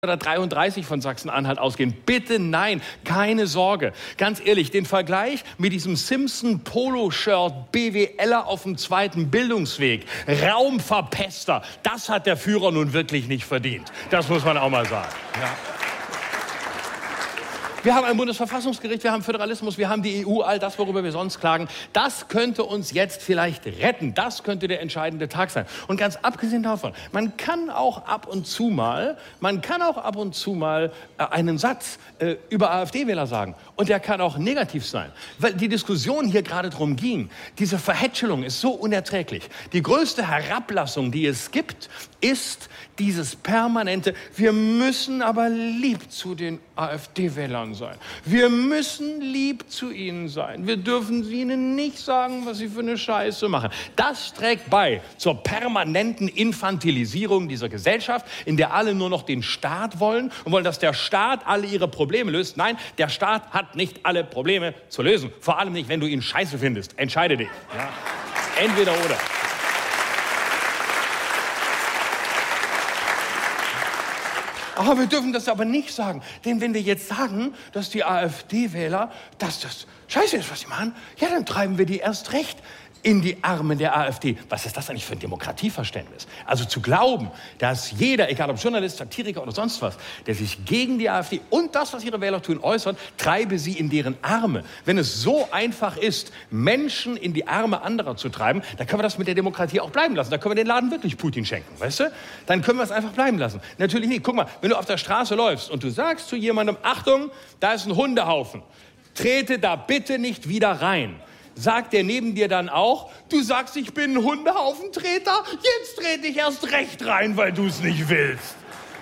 oder 33 von Sachsen-Anhalt ausgehen. Bitte nein, keine Sorge. Ganz ehrlich, den Vergleich mit diesem Simpson-Polo-Shirt BWLer auf dem zweiten Bildungsweg, Raumverpester, das hat der Führer nun wirklich nicht verdient. Das muss man auch mal sagen. Ja. Wir haben ein Bundesverfassungsgericht, wir haben Föderalismus, wir haben die EU, all das, worüber wir sonst klagen. Das könnte uns jetzt vielleicht retten. Das könnte der entscheidende Tag sein. Und ganz abgesehen davon, man kann auch ab und zu mal einen Satz über AfD-Wähler sagen. Und der kann auch negativ sein. Weil die Diskussion hier gerade drum ging, diese Verhätschelung ist so unerträglich. Die größte Herablassung, die es gibt, ist dieses permanente, wir müssen aber lieb zu den AfD-Wählern sein. Wir müssen lieb zu ihnen sein. Wir dürfen ihnen nicht sagen, was sie für eine Scheiße machen. Das trägt bei zur permanenten Infantilisierung dieser Gesellschaft, in der alle nur noch den Staat wollen und wollen, dass der Staat alle ihre Probleme löst. Nein, der Staat hat nicht alle Probleme zu lösen. Vor allem nicht, wenn du ihn scheiße findest. Entscheide dich. Ja. Entweder oder. Aber wir dürfen das aber nicht sagen. Denn wenn wir jetzt sagen, dass die AfD-Wähler, dass das scheiße ist, was sie machen, ja, dann treiben wir die erst recht in die Arme der AfD. Was ist das eigentlich für ein Demokratieverständnis? Also zu glauben, dass jeder, egal ob Journalist, Satiriker oder sonst was, der sich gegen die AfD und das, was ihre Wähler tun, äußert, treibe sie in deren Arme. Wenn es so einfach ist, Menschen in die Arme anderer zu treiben, dann können wir das mit der Demokratie auch bleiben lassen. Da können wir den Laden wirklich Putin schenken, weißt du? Dann können wir es einfach bleiben lassen. Natürlich nicht. Guck mal, wenn du auf der Straße läufst und du sagst zu jemandem, Achtung, da ist ein Hundehaufen, trete da bitte nicht wieder rein. Sagt der neben dir dann auch, du sagst, ich bin ein Hundehaufentreter, jetzt trete ich erst recht rein, weil du es nicht willst.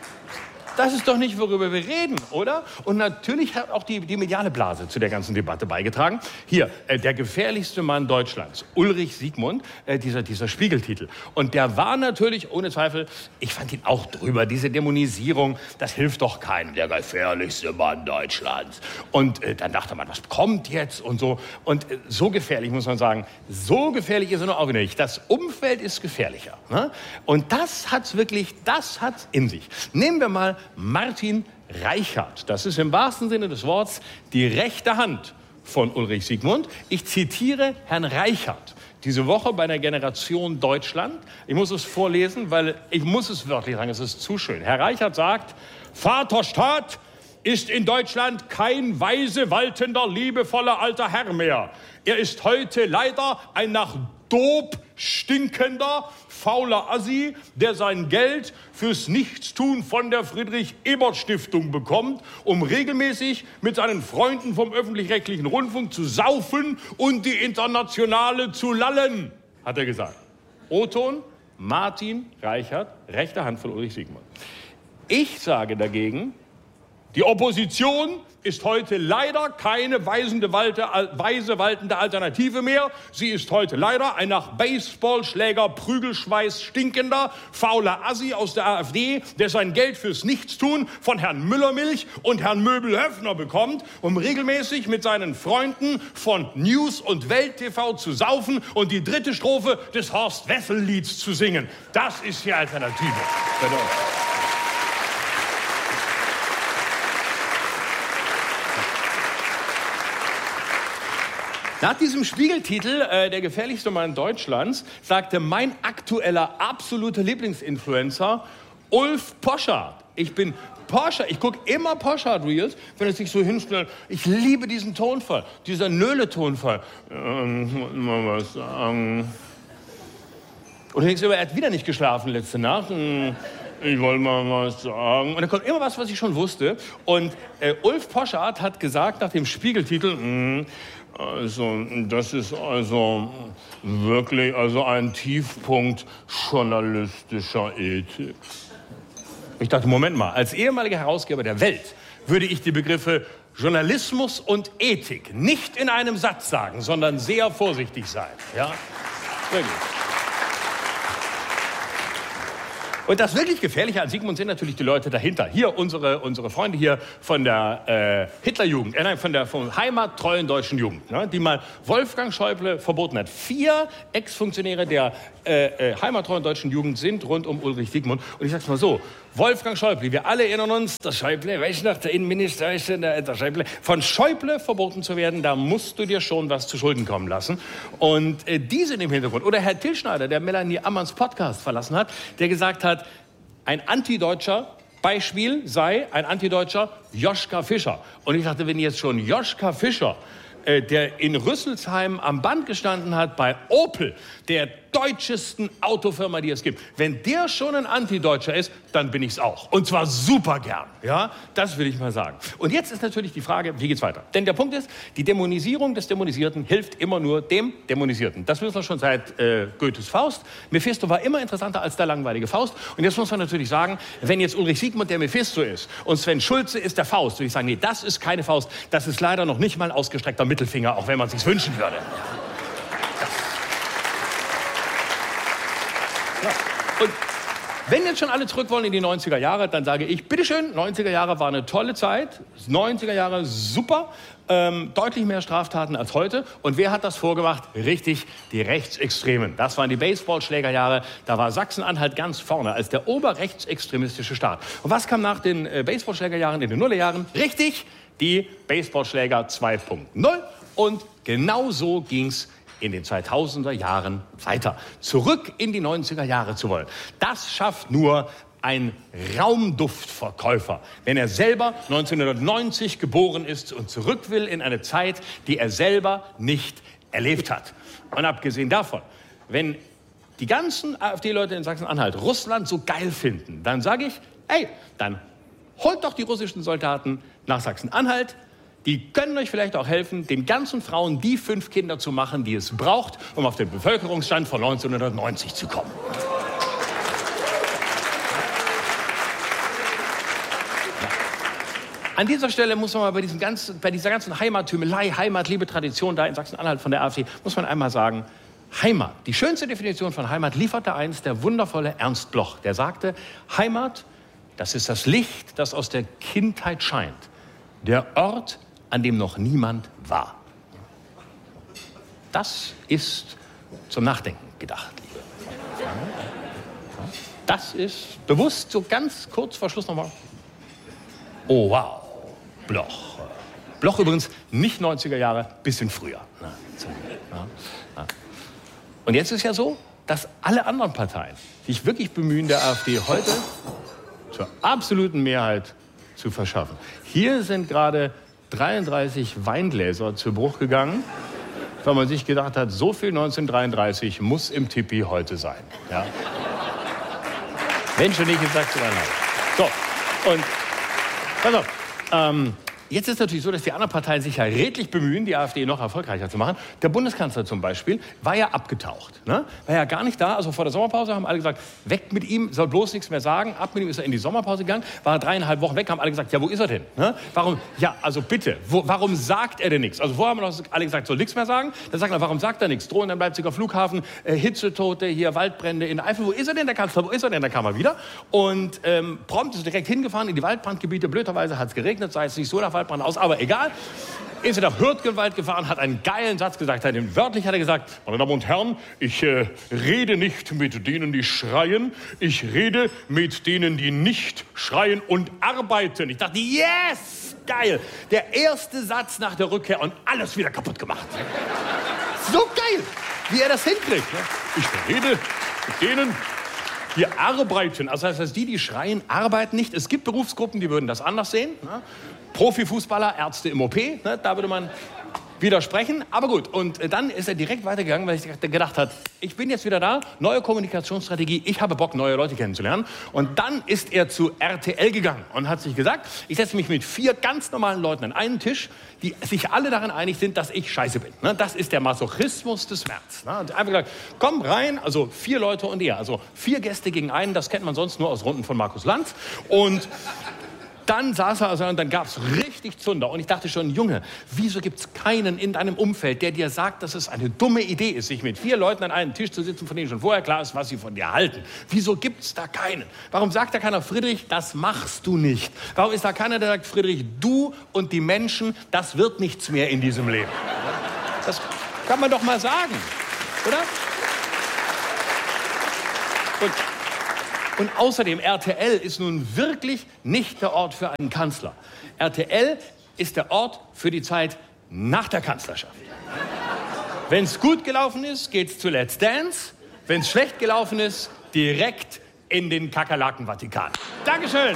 Das ist doch nicht, worüber wir reden, oder? Und natürlich hat auch die mediale Blase zu der ganzen Debatte beigetragen. Hier, der gefährlichste Mann Deutschlands, Ulrich Siegmund, dieser Spiegeltitel. Und der war natürlich, ohne Zweifel, ich fand ihn auch drüber, diese Dämonisierung, das hilft doch keinem, der gefährlichste Mann Deutschlands. Und dann dachte man, was kommt jetzt und so. Und so gefährlich, muss man sagen, so gefährlich ist er noch auch nicht. Das Umfeld ist gefährlicher. Ne? Und das hat's in sich. Nehmen wir mal Martin Reichert. Das ist im wahrsten Sinne des Wortes die rechte Hand von Ulrich Siegmund. Ich zitiere Herrn Reichert diese Woche bei der Generation Deutschland. Ich muss es vorlesen, weil ich muss es wörtlich sagen, es ist zu schön. Herr Reichert sagt, Vaterstaat ist in Deutschland kein weise, waltender, liebevoller alter Herr mehr. Er ist heute leider ein nach Dope stinkender, fauler Assi, der sein Geld fürs Nichtstun von der Friedrich-Ebert-Stiftung bekommt, um regelmäßig mit seinen Freunden vom öffentlich-rechtlichen Rundfunk zu saufen und die Internationale zu lallen, hat er gesagt. O-Ton, Martin Reichert, rechte Hand von Ulrich Siegmund. Ich sage dagegen, die Opposition ist heute leider keine weise waltende Alternative mehr. Sie ist heute leider ein nach Baseballschläger Prügelschweiß stinkender, fauler Assi aus der AfD, der sein Geld fürs Nichtstun von Herrn Müllermilch und Herrn Möbel-Höffner bekommt, um regelmäßig mit seinen Freunden von News und Welt TV zu saufen und die dritte Strophe des Horst-Wessel-Lieds zu singen. Das ist die Alternative. Nach diesem Spiegeltitel, der gefährlichste Mann Deutschlands, sagte mein aktueller absoluter Lieblingsinfluencer Ulf Poschardt. Ich gucke immer Poschardt-Reels, wenn es sich so hinstellt. Ich liebe diesen Tonfall, dieser Nöle-Tonfall. Mal was sagen. Und denkst du, er hat wieder nicht geschlafen letzte Nacht. Ich wollte mal was sagen. Und da kommt immer was ich schon wusste. Und Ulf Poschardt hat gesagt nach dem Spiegeltitel, also, das ist also wirklich ein Tiefpunkt journalistischer Ethik. Ich dachte, Moment mal, als ehemaliger Herausgeber der Welt würde ich die Begriffe Journalismus und Ethik nicht in einem Satz sagen, sondern sehr vorsichtig sein. Ja, wirklich. Und das wirklich Gefährliche an Siegmund sind natürlich die Leute dahinter. Hier unsere Freunde hier von der Hitlerjugend, von heimattreuen deutschen Jugend, ne, die mal Wolfgang Schäuble verboten hat. 4 Ex-Funktionäre der heimattreuen deutschen Jugend sind rund um Ulrich Siegmund. Und ich sag's mal so, Wolfgang Schäuble, wir alle erinnern uns, der Schäuble, weißt du noch, der Innenminister, weißt du, der Schäuble, von Schäuble verboten zu werden, da musst du dir schon was zu Schulden kommen lassen. Und die sind im Hintergrund. Oder Herr Tilschneider, der Melanie Ammanns Podcast verlassen hat, der gesagt hat, ein Antideutscher Beispiel sei ein Antideutscher Joschka Fischer. Und ich dachte, wenn jetzt schon Joschka Fischer, der in Rüsselsheim am Band gestanden hat bei Opel, der deutschesten Autofirma, die es gibt. Wenn der schon ein Antideutscher ist, dann bin ich es auch. Und zwar super gern. Ja, das will ich mal sagen. Und jetzt ist natürlich die Frage, wie geht's weiter? Denn der Punkt ist, die Dämonisierung des Dämonisierten hilft immer nur dem Dämonisierten. Das wissen wir schon seit Goethes Faust. Mephisto war immer interessanter als der langweilige Faust. Und jetzt muss man natürlich sagen, wenn jetzt Ulrich Siegmund der Mephisto ist und Sven Schulze ist der Faust, würde ich sagen, nee, das ist keine Faust. Das ist leider noch nicht mal ein ausgestreckter Mittelfinger, auch wenn man es sich wünschen würde. Ja. Und wenn jetzt schon alle zurück wollen in die 90er Jahre, dann sage ich, bitteschön, 90er Jahre war eine tolle Zeit. 90er Jahre super, deutlich mehr Straftaten als heute. Und wer hat das vorgemacht? Richtig, die Rechtsextremen. Das waren die Baseballschlägerjahre. Da war Sachsen-Anhalt ganz vorne als der oberrechtsextremistische Staat. Und was kam nach den Baseballschlägerjahren in den Nullerjahren? Richtig, die Baseballschläger 2.0. Und genau so ging's in den 2000er Jahren weiter. Zurück in die 90er Jahre zu wollen. Das schafft nur ein Raumduftverkäufer, wenn er selber 1990 geboren ist und zurück will in eine Zeit, die er selber nicht erlebt hat. Und abgesehen davon, wenn die ganzen AfD-Leute in Sachsen-Anhalt Russland so geil finden, dann sage ich, ey, dann holt doch die russischen Soldaten nach Sachsen-Anhalt. Die können euch vielleicht auch helfen, den ganzen Frauen die 5 Kinder zu machen, die es braucht, um auf den Bevölkerungsstand von 1990 zu kommen. An dieser Stelle muss man mal bei dieser ganzen Heimattümelei, Heimatliebe, Tradition da in Sachsen-Anhalt von der AfD, muss man einmal sagen, Heimat, die schönste Definition von Heimat lieferte einst der wundervolle Ernst Bloch. Der sagte, Heimat, das ist das Licht, das aus der Kindheit scheint. Der Ort, an dem noch niemand war. Das ist zum Nachdenken gedacht, Liebe. Das ist bewusst so ganz kurz vor Schluss nochmal. Oh wow, Bloch. Bloch übrigens nicht 90er Jahre, bisschen früher. Und jetzt ist ja so, dass alle anderen Parteien sich wirklich bemühen, der AfD heute zur absoluten Mehrheit zu verschaffen. Hier sind gerade 33 Weingläser zu Bruch gegangen, weil man sich gedacht hat, so viel 1933 muss im Tipi heute sein. Ja. Wenn schon nicht in Sachsen-Anhalt. So, und pass auf, jetzt ist es natürlich so, dass die anderen Parteien sich ja redlich bemühen, die AfD noch erfolgreicher zu machen. Der Bundeskanzler zum Beispiel war ja abgetaucht. Ne? War ja gar nicht da. Also vor der Sommerpause haben alle gesagt, weg mit ihm, soll bloß nichts mehr sagen. Ab mit ihm ist er in die Sommerpause gegangen. War er 3,5 Wochen weg, haben alle gesagt, ja, wo ist er denn? Ne? Warum? Ja, also bitte, warum sagt er denn nichts? Also vorher haben noch alle gesagt, soll nichts mehr sagen. Dann sagt er, warum sagt er nichts? Drohen am Leipziger Flughafen, Hitzetote, hier Waldbrände in Eifel. Wo ist er denn, der Kanzler? Wo ist er denn? Da kam er wieder. Und prompt ist er direkt hingefahren in die Waldbrandgebiete. Blöderweise hat es geregnet, sei es nicht so nach Waldbrand aus, aber egal. Ist er nach Hürtgenwald gefahren, hat einen geilen Satz gesagt. Wörtlich hat er gesagt, meine Damen und Herren, ich rede nicht mit denen, die schreien. Ich rede mit denen, die nicht schreien und arbeiten. Ich dachte, yes, geil. Der erste Satz nach der Rückkehr und alles wieder kaputt gemacht. So geil, wie er das hinkriegt. Ne? Ich rede mit denen, die arbeiten. Also das heißt, die schreien, arbeiten nicht. Es gibt Berufsgruppen, die würden das anders sehen. Ne? Profifußballer, Ärzte im OP, ne? Da würde man widersprechen. Aber gut, und dann ist er direkt weitergegangen, weil ich gedacht habe, ich bin jetzt wieder da, neue Kommunikationsstrategie, ich habe Bock, neue Leute kennenzulernen. Und dann ist er zu RTL gegangen und hat sich gesagt, ich setze mich mit 4 ganz normalen Leuten an einen Tisch, die sich alle daran einig sind, dass ich scheiße bin. Ne? Das ist der Masochismus des März. Ne? Und einfach gesagt, komm rein, also 4 Leute und er. Also 4 Gäste gegen einen, das kennt man sonst nur aus Runden von Markus Lanz. Und dann saß er also und dann gab es richtig Zunder. Und ich dachte schon, Junge, wieso gibt es keinen in deinem Umfeld, der dir sagt, dass es eine dumme Idee ist, sich mit 4 Leuten an einem Tisch zu sitzen, von denen schon vorher klar ist, was sie von dir halten? Wieso gibt es da keinen? Warum sagt da keiner, Friedrich, das machst du nicht? Warum ist da keiner, der sagt, Friedrich, du und die Menschen, das wird nichts mehr in diesem Leben? Das kann man doch mal sagen, oder? Und Und außerdem, RTL ist nun wirklich nicht der Ort für einen Kanzler. RTL ist der Ort für die Zeit nach der Kanzlerschaft. Wenn es gut gelaufen ist, geht's zu Let's Dance. Wenn es schlecht gelaufen ist, direkt in den Kakerlaken-Vatikan. Dankeschön.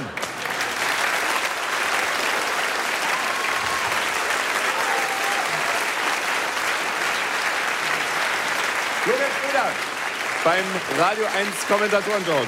Florian Schröder beim Radio 1 Kommentatoren-Talk.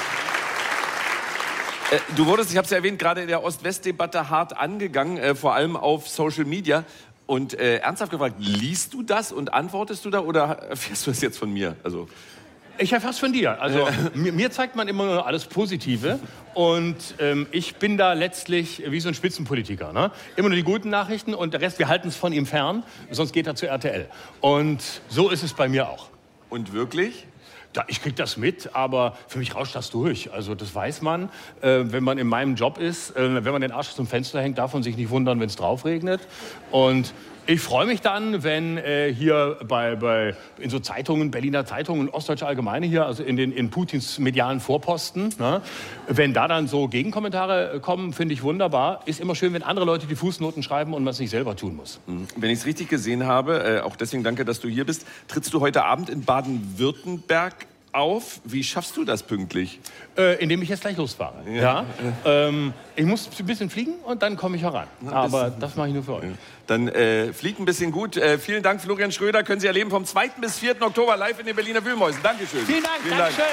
Du wurdest, ich habe es ja erwähnt, gerade in der Ost-West-Debatte hart angegangen, vor allem auf Social Media. Und ernsthaft gefragt, liest du das und antwortest du da oder erfährst du das jetzt von mir? Also ich erfahre es von dir. Also mir zeigt man immer nur alles Positive. Und ich bin da letztlich wie so ein Spitzenpolitiker. Ne? Immer nur die guten Nachrichten und der Rest, wir halten es von ihm fern. Sonst geht er zu RTL. Und so ist es bei mir auch. Und wirklich? Ja, ich krieg das mit, aber für mich rauscht das durch. Also das weiß man, wenn man in meinem Job ist. Wenn man den Arsch zum Fenster hängt, darf man sich nicht wundern, wenn es drauf regnet. Und ich freue mich dann, wenn hier in so Zeitungen, Berliner Zeitungen, Ostdeutsche Allgemeine hier, also in Putins medialen Vorposten, ne, wenn da dann so Gegenkommentare kommen, finde ich wunderbar. Ist immer schön, wenn andere Leute die Fußnoten schreiben und man es nicht selber tun muss. Wenn ich es richtig gesehen habe, auch deswegen danke, dass du hier bist, trittst du heute Abend in Baden-Württemberg auf. Wie schaffst du das pünktlich? Indem ich jetzt gleich losfahre. Ja. Ich muss ein bisschen fliegen und dann komme ich heran. Aber das mache ich nur für euch. Dann fliegt ein bisschen gut. Vielen Dank, Florian Schröder. Können Sie erleben vom 2. bis 4. Oktober live in den Berliner Wühlmäusen. Dankeschön. Vielen Dank. Dankeschön.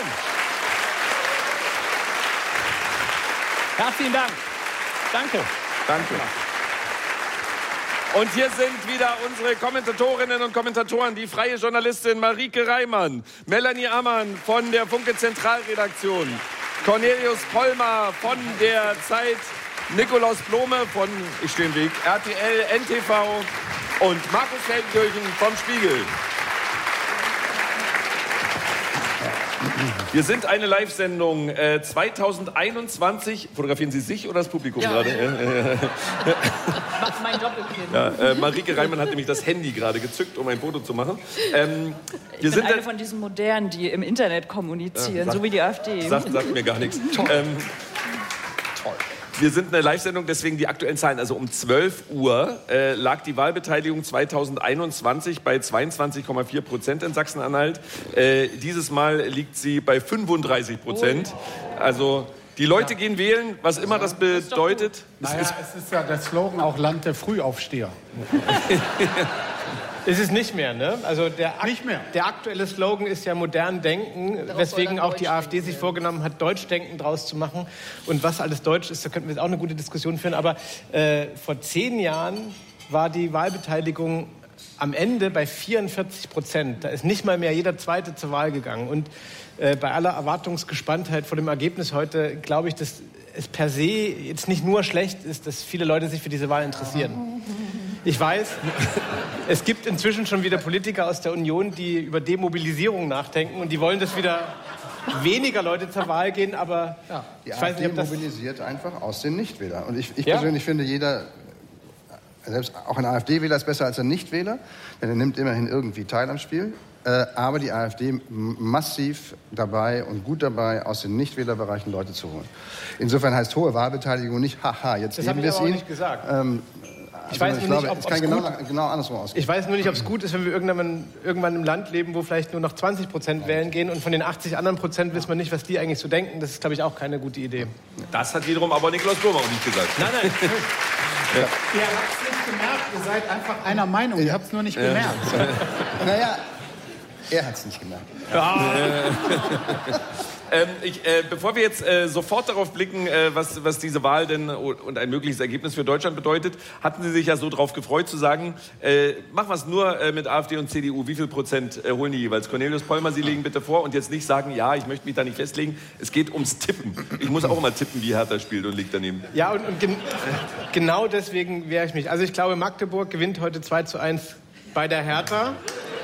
Herzlichen Dank. Danke. Danke. Und hier sind wieder unsere Kommentatorinnen und Kommentatoren, die freie Journalistin Marieke Reimann, Melanie Ammann von der Funke Zentralredaktion, Cornelius Pollmer von der Zeit, Nikolaus Blome von, ich stehe im Weg, RTL, NTV und Markus Feldenkirchen vom Spiegel. Wir sind eine Live-Sendung 2021. Fotografieren Sie sich oder das Publikum gerade? Macht mein Doppelkinn. Ja, Marieke Reimann hat nämlich das Handy gerade gezückt, um ein Foto zu machen. Ich bin eine von diesen Modernen, die im Internet kommunizieren, so wie die AfD. Sagt mir gar nichts. Toll. Wir sind eine Live-Sendung, deswegen die aktuellen Zahlen. Also um 12 Uhr lag die Wahlbeteiligung 2021 bei 22,4% in Sachsen-Anhalt. Dieses Mal liegt sie bei 35%. Also die Leute gehen wählen, was immer das bedeutet. Naja, es ist ja der Slogan auch Land der Frühaufsteher. Ist es nicht mehr, ne? Also nicht mehr. Der aktuelle Slogan ist ja modern denken, weswegen auch die AfD sich vorgenommen hat, Deutschdenken draus zu machen. Und was alles Deutsch ist, da könnten wir jetzt auch eine gute Diskussion führen. Aber vor 10 Jahren war die Wahlbeteiligung am Ende bei 44%. Da ist nicht mal mehr jeder Zweite zur Wahl gegangen. Und bei aller Erwartungsgespanntheit vor dem Ergebnis heute glaube ich, dass es per se jetzt nicht nur schlecht ist, dass viele Leute sich für diese Wahl interessieren. Ich weiß, es gibt inzwischen schon wieder Politiker aus der Union, die über Demobilisierung nachdenken und die wollen, dass wieder weniger Leute zur Wahl gehen, aber ja, die ich weiß nicht, ob das mobilisiert einfach aus den Nichtwählern. Und ich persönlich finde, selbst auch ein AfD-Wähler ist besser als ein Nichtwähler, denn er nimmt immerhin irgendwie teil am Spiel. Aber die AfD massiv dabei und gut dabei, aus den Nichtwählerbereichen Leute zu holen. Insofern heißt hohe Wahlbeteiligung nicht, haha, jetzt geben wir es ihnen. Nicht gesagt. Ich weiß nur nicht, ob es genau andersrum ausgeht. Ich weiß nur nicht, ob es gut ist, wenn wir irgendwann im Land leben, wo vielleicht nur noch 20% wählen gehen und von den 80 anderen Prozent wissen wir nicht, was die eigentlich so denken. Das ist, glaube ich, auch keine gute Idee. Das hat wiederum aber Nikolaus Blome auch nicht gesagt. Nein. Ja. Ihr habt es nicht gemerkt, ihr seid einfach einer Meinung, ihr habt es nur nicht gemerkt. Naja, er hat es nicht gemerkt. Ja. Bevor wir jetzt sofort darauf blicken, was diese Wahl denn und ein mögliches Ergebnis für Deutschland bedeutet, hatten Sie sich ja so drauf gefreut zu sagen, machen wir es nur mit AfD und CDU. Wie viel Prozent holen die jeweils? Cornelius Pollmer, Sie legen bitte vor und jetzt nicht sagen, ja, ich möchte mich da nicht festlegen. Es geht ums Tippen. Ich muss auch immer tippen, wie Hertha spielt und liegt daneben. Ja, und genau deswegen wehre ich mich. Also ich glaube, Magdeburg gewinnt heute 2:1 bei der Hertha.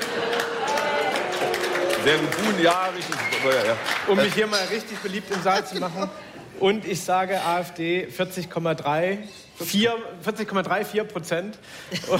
Sehr gut, ja, richtig. Ja. Um mich hier mal richtig beliebt im Saal zu machen. Und ich sage AfD 40,34%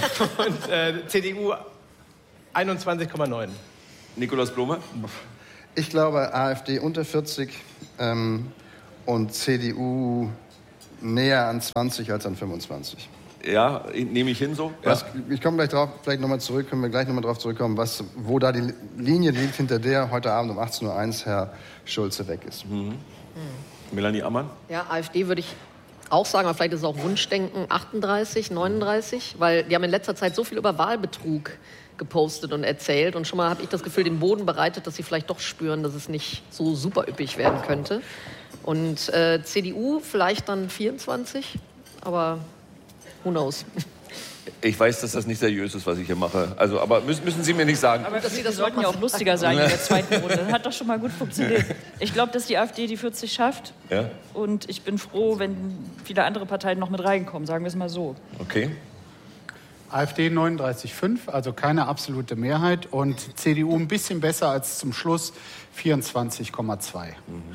und CDU 21,9%. Nikolaus Blome? Ich glaube, AfD unter 40 und CDU näher an 20 als an 25. Ja, nehme ich hin so. Ja. Ich komme gleich drauf, vielleicht nochmal zurück, können wir gleich nochmal drauf zurückkommen, wo da die Linie liegt, hinter der heute Abend um 18.01 Uhr Herr Schulze weg ist. Melanie Ammann? Ja, AfD würde ich auch sagen, aber vielleicht ist es auch Wunschdenken, 38, 39, weil die haben in letzter Zeit so viel über Wahlbetrug gepostet und erzählt und schon mal habe ich das Gefühl, den Boden bereitet, dass sie vielleicht doch spüren, dass es nicht so super üppig werden könnte. Und CDU vielleicht dann 24, aber who knows. Ich weiß, dass das nicht seriös ist, was ich hier mache. Also, aber müssen Sie mir nicht sagen. Aber das sollten ja auch lustiger sein in der zweiten Runde. Das hat doch schon mal gut funktioniert. Ich glaube, dass die AfD die 40 schafft. Ja. Und ich bin froh, wenn viele andere Parteien noch mit reinkommen, sagen wir es mal so. Okay. AfD 39,5, also keine absolute Mehrheit. Und CDU ein bisschen besser als zum Schluss 24,2.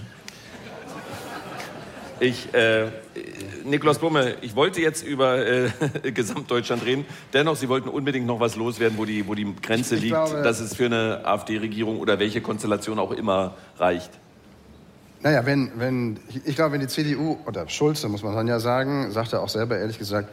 Nikolaus Blume, ich wollte jetzt über Gesamtdeutschland reden. Dennoch, Sie wollten unbedingt noch was loswerden, wo die Grenze liegt, dass es für eine AfD-Regierung oder welche Konstellation auch immer reicht. Naja, ich glaube, wenn die CDU, oder Schulze, muss man dann ja sagen, sagt er auch selber, ehrlich gesagt,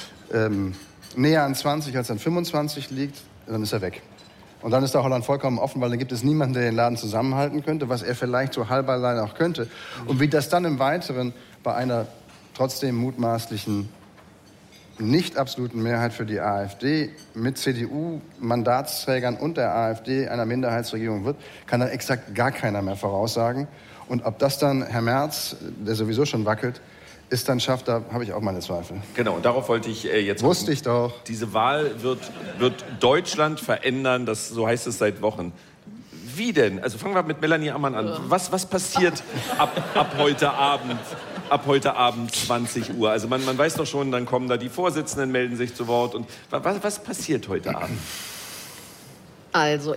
näher an 20 als an 25 liegt, dann ist er weg. Und dann ist der Holland vollkommen offen, weil dann gibt es niemanden, der den Laden zusammenhalten könnte, was er vielleicht so halb alleine auch könnte. Und wie das dann im Weiteren bei einer trotzdem mutmaßlichen, nicht absoluten Mehrheit für die AfD mit CDU-Mandatsträgern und der AfD einer Minderheitsregierung wird, kann dann exakt gar keiner mehr voraussagen. Und ob das dann Herr Merz, der sowieso schon wackelt, ist dann schafft, da habe ich auch meine Zweifel. Genau, und darauf wollte ich jetzt... Wusste ich doch. Diese Wahl wird Deutschland verändern, so heißt es seit Wochen. Wie denn? Also fangen wir mit Melanie Ammann an. Was passiert ab heute Abend? Ab heute Abend 20 Uhr. Also man weiß doch schon, dann kommen da die Vorsitzenden, melden sich zu Wort. Und was passiert heute Abend? Also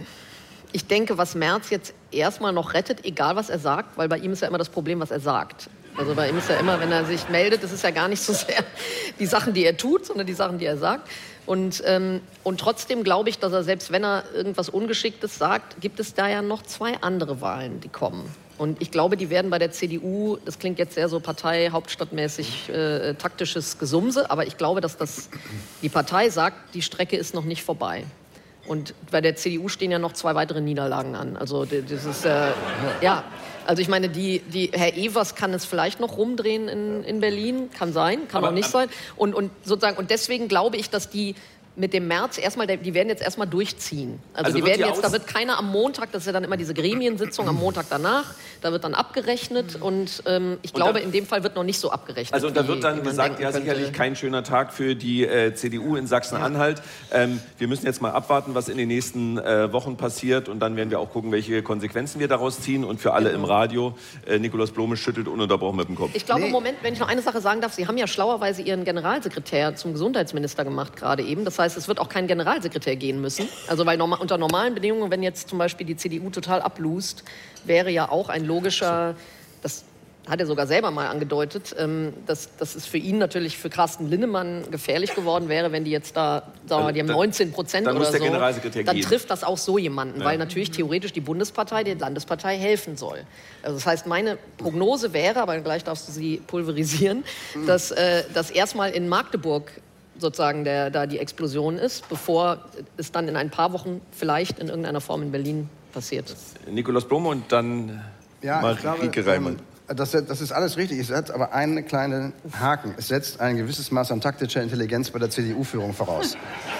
ich denke, was Merz jetzt erstmal noch rettet, egal was er sagt, weil bei ihm ist ja immer das Problem, was er sagt. Also bei ihm ist ja immer, wenn er sich meldet, das ist ja gar nicht so sehr die Sachen, die er tut, sondern die Sachen, die er sagt. Und trotzdem glaube ich, dass er, selbst wenn er irgendwas Ungeschicktes sagt, gibt es da ja noch 2 andere Wahlen, die kommen. Und ich glaube, die werden bei der CDU, das klingt jetzt sehr so parteihauptstadtmäßig taktisches Gesumse, aber ich glaube, dass die Partei sagt, die Strecke ist noch nicht vorbei. Und bei der CDU stehen ja noch 2 weitere Niederlagen an. Also das ist, ja... Also ich meine, Herr Evers kann es vielleicht noch rumdrehen in Berlin, kann sein, kann auch nicht sein. Und deswegen glaube ich, dass die mit dem März die werden jetzt erstmal durchziehen. Also da wird keiner am Montag, das ist ja dann immer diese Gremiensitzung am Montag danach, da wird dann abgerechnet und ich glaube, in dem Fall wird noch nicht so abgerechnet. Also da wird dann gesagt, ja, sicherlich kein schöner Tag für die CDU in Sachsen-Anhalt. Wir müssen jetzt mal abwarten, was in den nächsten Wochen passiert und dann werden wir auch gucken, welche Konsequenzen wir daraus ziehen und für alle im Radio, Nikolaus Blume schüttelt ununterbrochen mit dem Kopf. Ich glaube, im Moment, wenn ich noch eine Sache sagen darf, Sie haben ja schlauerweise Ihren Generalsekretär zum Gesundheitsminister gemacht gerade eben. Das heißt, es wird auch kein Generalsekretär gehen müssen. Also weil unter normalen Bedingungen, wenn jetzt zum Beispiel die CDU total ablust, wäre ja auch ein logischer, das hat er sogar selber mal angedeutet, dass es für ihn natürlich, für Carsten Linnemann gefährlich geworden wäre, wenn die jetzt da, sagen wir mal, die haben 19% oder so, dann trifft das auch so jemanden, weil natürlich theoretisch die Bundespartei der Landespartei helfen soll. Also das heißt, meine Prognose wäre, aber gleich darfst du sie pulverisieren, dass erstmal in Magdeburg sozusagen da die Explosion ist, bevor es dann in ein paar Wochen vielleicht in irgendeiner Form in Berlin passiert. Nikolaus Blume und dann Marieke Reimann. Das ist alles richtig. Es setzt aber einen kleinen Haken. Es setzt ein gewisses Maß an taktischer Intelligenz bei der CDU-Führung voraus.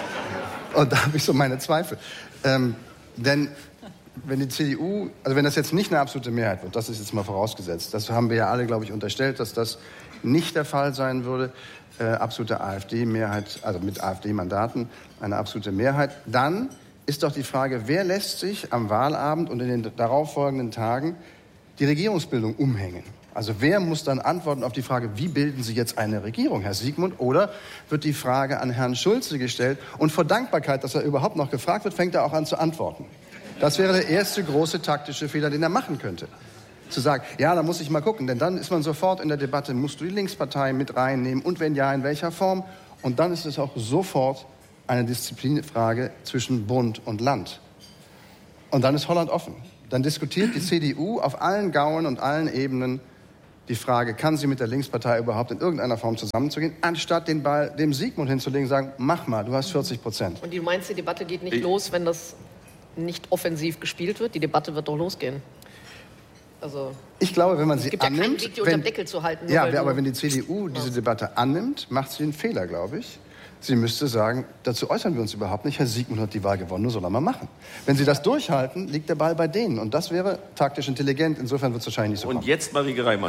Und da habe ich so meine Zweifel. Denn wenn die CDU, also wenn das jetzt nicht eine absolute Mehrheit wird, das ist jetzt mal vorausgesetzt, das haben wir ja alle, glaube ich, unterstellt, dass das nicht der Fall sein würde, absolute AfD-Mehrheit, also mit AfD-Mandaten, eine absolute Mehrheit, dann ist doch die Frage, wer lässt sich am Wahlabend und in den darauffolgenden Tagen die Regierungsbildung umhängen? Also wer muss dann antworten auf die Frage, wie bilden Sie jetzt eine Regierung, Herr Siegmund? Oder wird die Frage an Herrn Schulze gestellt und vor Dankbarkeit, dass er überhaupt noch gefragt wird, fängt er auch an zu antworten. Das wäre der erste große taktische Fehler, den er machen könnte. Zu sagen, ja, da muss ich mal gucken, denn dann ist man sofort in der Debatte, musst du die Linkspartei mit reinnehmen und wenn ja, in welcher Form? Und dann ist es auch sofort eine Disziplinfrage zwischen Bund und Land. Und dann ist Holland offen. dann diskutiert die CDU auf allen Gauen und allen Ebenen die Frage, kann sie mit der Linkspartei überhaupt in irgendeiner Form zusammenzugehen, anstatt den Ball dem Sigmund hinzulegen und sagen, mach mal, du hast 40%. Und du meinst, die Debatte geht nicht los, wenn das nicht offensiv gespielt wird? Die Debatte wird doch losgehen. Also, ich glaube, wenn man sie es gibt ja annimmt... keinen Weg, die unter dem Deckel zu halten. Ja, aber wenn die CDU diese Debatte annimmt, macht sie einen Fehler, glaube ich. Sie müsste sagen, dazu äußern wir uns überhaupt nicht. Herr Sigmund hat die Wahl gewonnen, nur soll er mal machen. Wenn Sie das durchhalten, liegt der Ball bei denen. Und das wäre taktisch intelligent. Insofern wird es wahrscheinlich nicht so kommen. Und jetzt Marieke Reimann.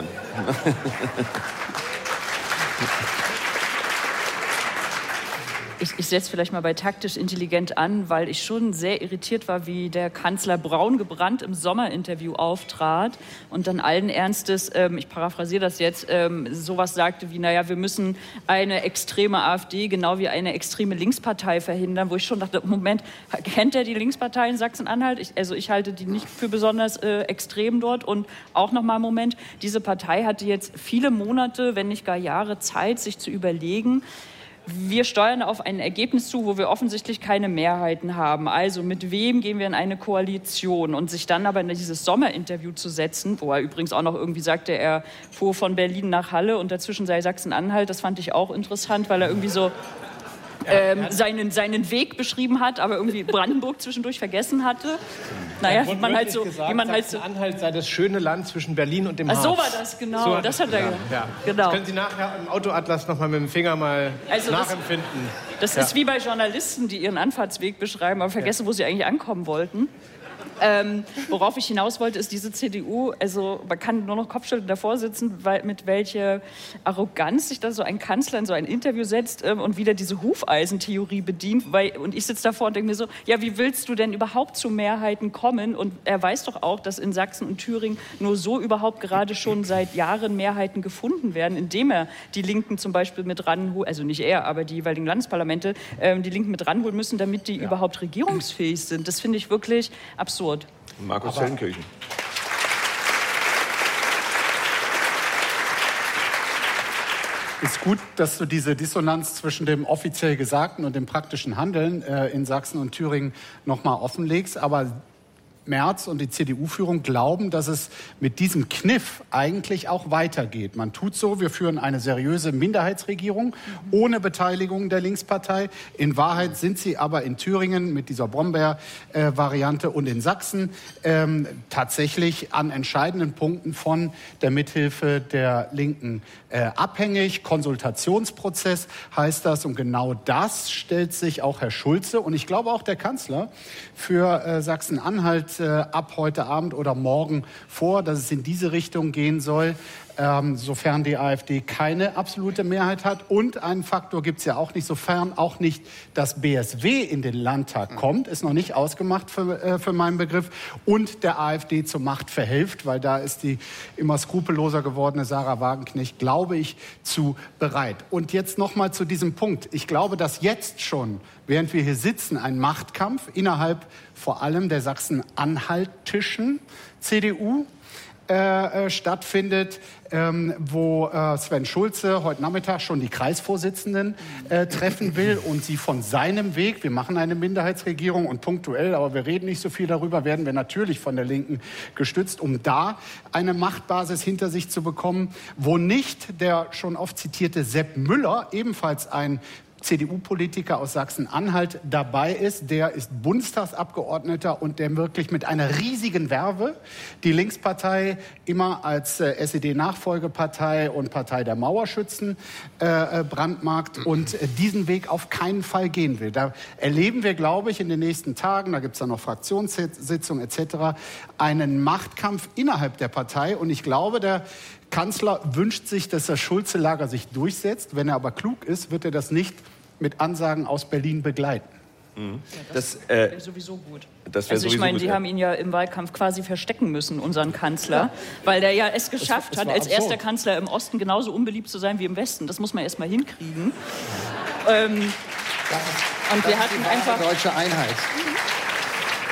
Ich setze vielleicht mal bei taktisch intelligent an, weil ich schon sehr irritiert war, wie der Kanzler braun gebrannt im Sommerinterview auftrat und dann allen Ernstes, ich paraphrasiere das jetzt, sowas sagte wie, naja, wir müssen eine extreme AfD genau wie eine extreme Linkspartei verhindern, wo ich schon dachte, Moment, kennt er die Linkspartei in Sachsen-Anhalt? Ich halte die nicht für besonders extrem dort. Und auch noch mal Moment, diese Partei hatte jetzt viele Monate, wenn nicht gar Jahre Zeit, sich zu überlegen, wir steuern auf ein Ergebnis zu, wo wir offensichtlich keine Mehrheiten haben. Also mit wem gehen wir in eine Koalition? Und sich dann aber in dieses Sommerinterview zu setzen, wo er übrigens auch noch irgendwie sagte, er fuhr von Berlin nach Halle und dazwischen sei Sachsen-Anhalt, das fand ich auch interessant, weil er irgendwie so seinen Weg beschrieben hat, aber irgendwie Brandenburg zwischendurch vergessen hatte. Naja, wie man halt so... Sachsen-Anhalt sei das schöne Land zwischen Berlin und dem Harz. So war das, genau. So das hat er gesagt. Ja. Genau. Das können Sie nachher im Autoatlas noch mal mit dem Finger mal nachempfinden. Das ist wie bei Journalisten, die ihren Anfahrtsweg beschreiben, aber vergessen, wo sie eigentlich ankommen wollten. Worauf ich hinaus wollte, ist diese CDU, also man kann nur noch Kopfschütteln davor sitzen, weil, mit welcher Arroganz sich da so ein Kanzler in so ein Interview setzt und wieder diese Hufeisentheorie bedient. Und ich sitze davor und denke mir so, ja, wie willst du denn überhaupt zu Mehrheiten kommen? Und er weiß doch auch, dass in Sachsen und Thüringen nur so überhaupt gerade schon seit Jahren Mehrheiten gefunden werden, indem er die Linken zum Beispiel mit ranholt, also nicht er, aber die jeweiligen Landesparlamente, die Linken mit ranholen müssen, damit die überhaupt regierungsfähig sind. Das finde ich wirklich absurd. Markus Feldenkirchen. Ist gut, dass du diese Dissonanz zwischen dem offiziell Gesagten und dem praktischen Handeln in Sachsen und Thüringen noch mal offenlegst. Aber Merz und die CDU-Führung glauben, dass es mit diesem Kniff eigentlich auch weitergeht. Man tut so, wir führen eine seriöse Minderheitsregierung ohne Beteiligung der Linkspartei. In Wahrheit sind sie aber in Thüringen mit dieser Brombeer-Variante und in Sachsen tatsächlich an entscheidenden Punkten von der Mithilfe der Linken abhängig. Konsultationsprozess heißt das. Und genau das stellt sich auch Herr Schulze und ich glaube auch der Kanzler für Sachsen-Anhalt ab heute Abend oder morgen vor, dass es in diese Richtung gehen soll, sofern die AfD keine absolute Mehrheit hat. Und einen Faktor gibt es ja auch nicht, sofern auch nicht das BSW in den Landtag kommt, ist noch nicht ausgemacht für meinen Begriff, und der AfD zur Macht verhilft, weil da ist die immer skrupelloser gewordene Sarah Wagenknecht, glaube ich, zu bereit. Und jetzt noch mal zu diesem Punkt. Ich glaube, dass jetzt schon, während wir hier sitzen, ein Machtkampf innerhalb vor allem der sachsen-anhaltischen CDU stattfindet, wo Sven Schulze heute Nachmittag schon die Kreisvorsitzenden treffen will und sie von seinem Weg, wir machen eine Minderheitsregierung und punktuell, aber wir reden nicht so viel darüber, werden wir natürlich von der Linken gestützt, um da eine Machtbasis hinter sich zu bekommen, wo nicht der schon oft zitierte Sepp Müller, ebenfalls ein CDU-Politiker aus Sachsen-Anhalt dabei ist. Der ist Bundestagsabgeordneter und der wirklich mit einer riesigen Werbe die Linkspartei immer als SED-Nachfolgepartei und Partei der Mauerschützen brandmarkt und diesen Weg auf keinen Fall gehen will. Da erleben wir, glaube ich, in den nächsten Tagen, da gibt es dann noch Fraktionssitzungen etc., einen Machtkampf innerhalb der Partei. Und ich glaube, der Kanzler wünscht sich, dass das Schulze-Lager sich durchsetzt. Wenn er aber klug ist, wird er das nicht mit Ansagen aus Berlin begleiten. Ja, das wäre sowieso gut. Also ich meine, die haben ihn ja im Wahlkampf quasi verstecken müssen, unseren Kanzler, weil der ja es geschafft hat, als erster Kanzler im Osten genauso unbeliebt zu sein wie im Westen. Das muss man erst mal hinkriegen. Und wir hatten einfach deutsche Einheit.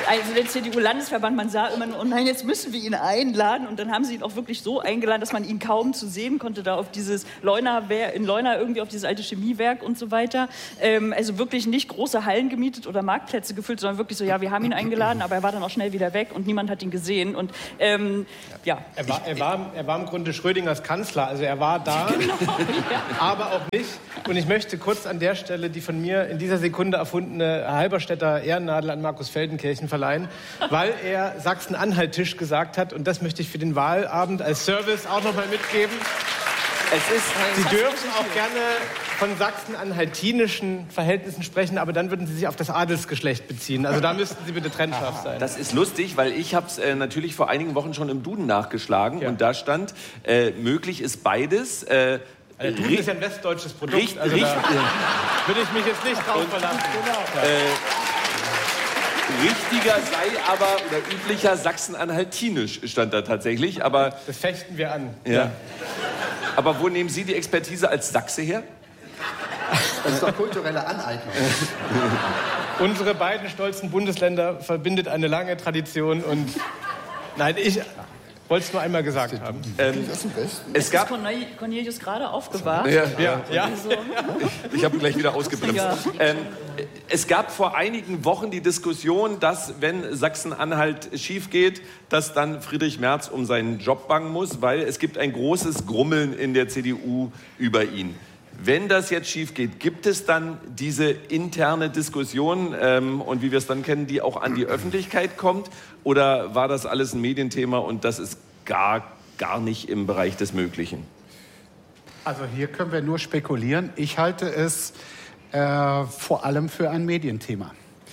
Also der CDU-Landesverband, man sah immer nur, oh nein, jetzt müssen wir ihn einladen. Und dann haben sie ihn auch wirklich so eingeladen, dass man ihn kaum zu sehen konnte, da auf dieses in Leuna irgendwie auf dieses alte Chemiewerk und so weiter. Also wirklich nicht große Hallen gemietet oder Marktplätze gefüllt, sondern wirklich so, ja, wir haben ihn eingeladen, aber er war dann auch schnell wieder weg und niemand hat ihn gesehen. Und ja. Er war im Grunde Schrödingers Kanzler, also er war da, genau, ja. Aber auch nicht. Und ich möchte kurz an der Stelle die von mir in dieser Sekunde erfundene Halberstädter Ehrennadel an Markus Feldenkirchen verleihen, weil er Sachsen-Anhalt-Tisch gesagt hat. Und das möchte ich für den Wahlabend als Service auch noch mal mitgeben. Sie dürfen auch gerne von sachsen-anhaltinischen Verhältnissen sprechen, aber dann würden Sie sich auf das Adelsgeschlecht beziehen. Also da müssten Sie bitte trennscharf sein. Das ist lustig, weil ich habe es natürlich vor einigen Wochen schon im Duden nachgeschlagen. Ja. Und da stand, möglich ist beides. Der Duden ist ja ein westdeutsches Produkt, also da würde ich mich jetzt nicht drauf verlassen. Genau. Richtiger sei aber, oder üblicher Sachsen-Anhaltinisch stand da tatsächlich, aber... Das fechten wir an. Ja. Aber wo nehmen Sie die Expertise als Sachse her? Das ist doch kulturelle Aneignung. Unsere beiden stolzen Bundesländer verbindet eine lange Tradition und... Nein, ich wollte es nur einmal gesagt haben. Es gab Cornelius gerade aufgewacht. Ja. Ich habe ihn gleich wieder ausgebremst. Ja. Es gab vor einigen Wochen die Diskussion, dass, wenn Sachsen-Anhalt schief geht, dass dann Friedrich Merz um seinen Job bangen muss, weil es gibt ein großes Grummeln in der CDU über ihn. Wenn das jetzt schief geht, gibt es dann diese interne Diskussion und wie wir es dann kennen, die auch an die Öffentlichkeit kommt? Oder war das alles ein Medienthema und das ist gar nicht im Bereich des Möglichen? Also hier können wir nur spekulieren. Ich halte es vor allem für ein Medienthema.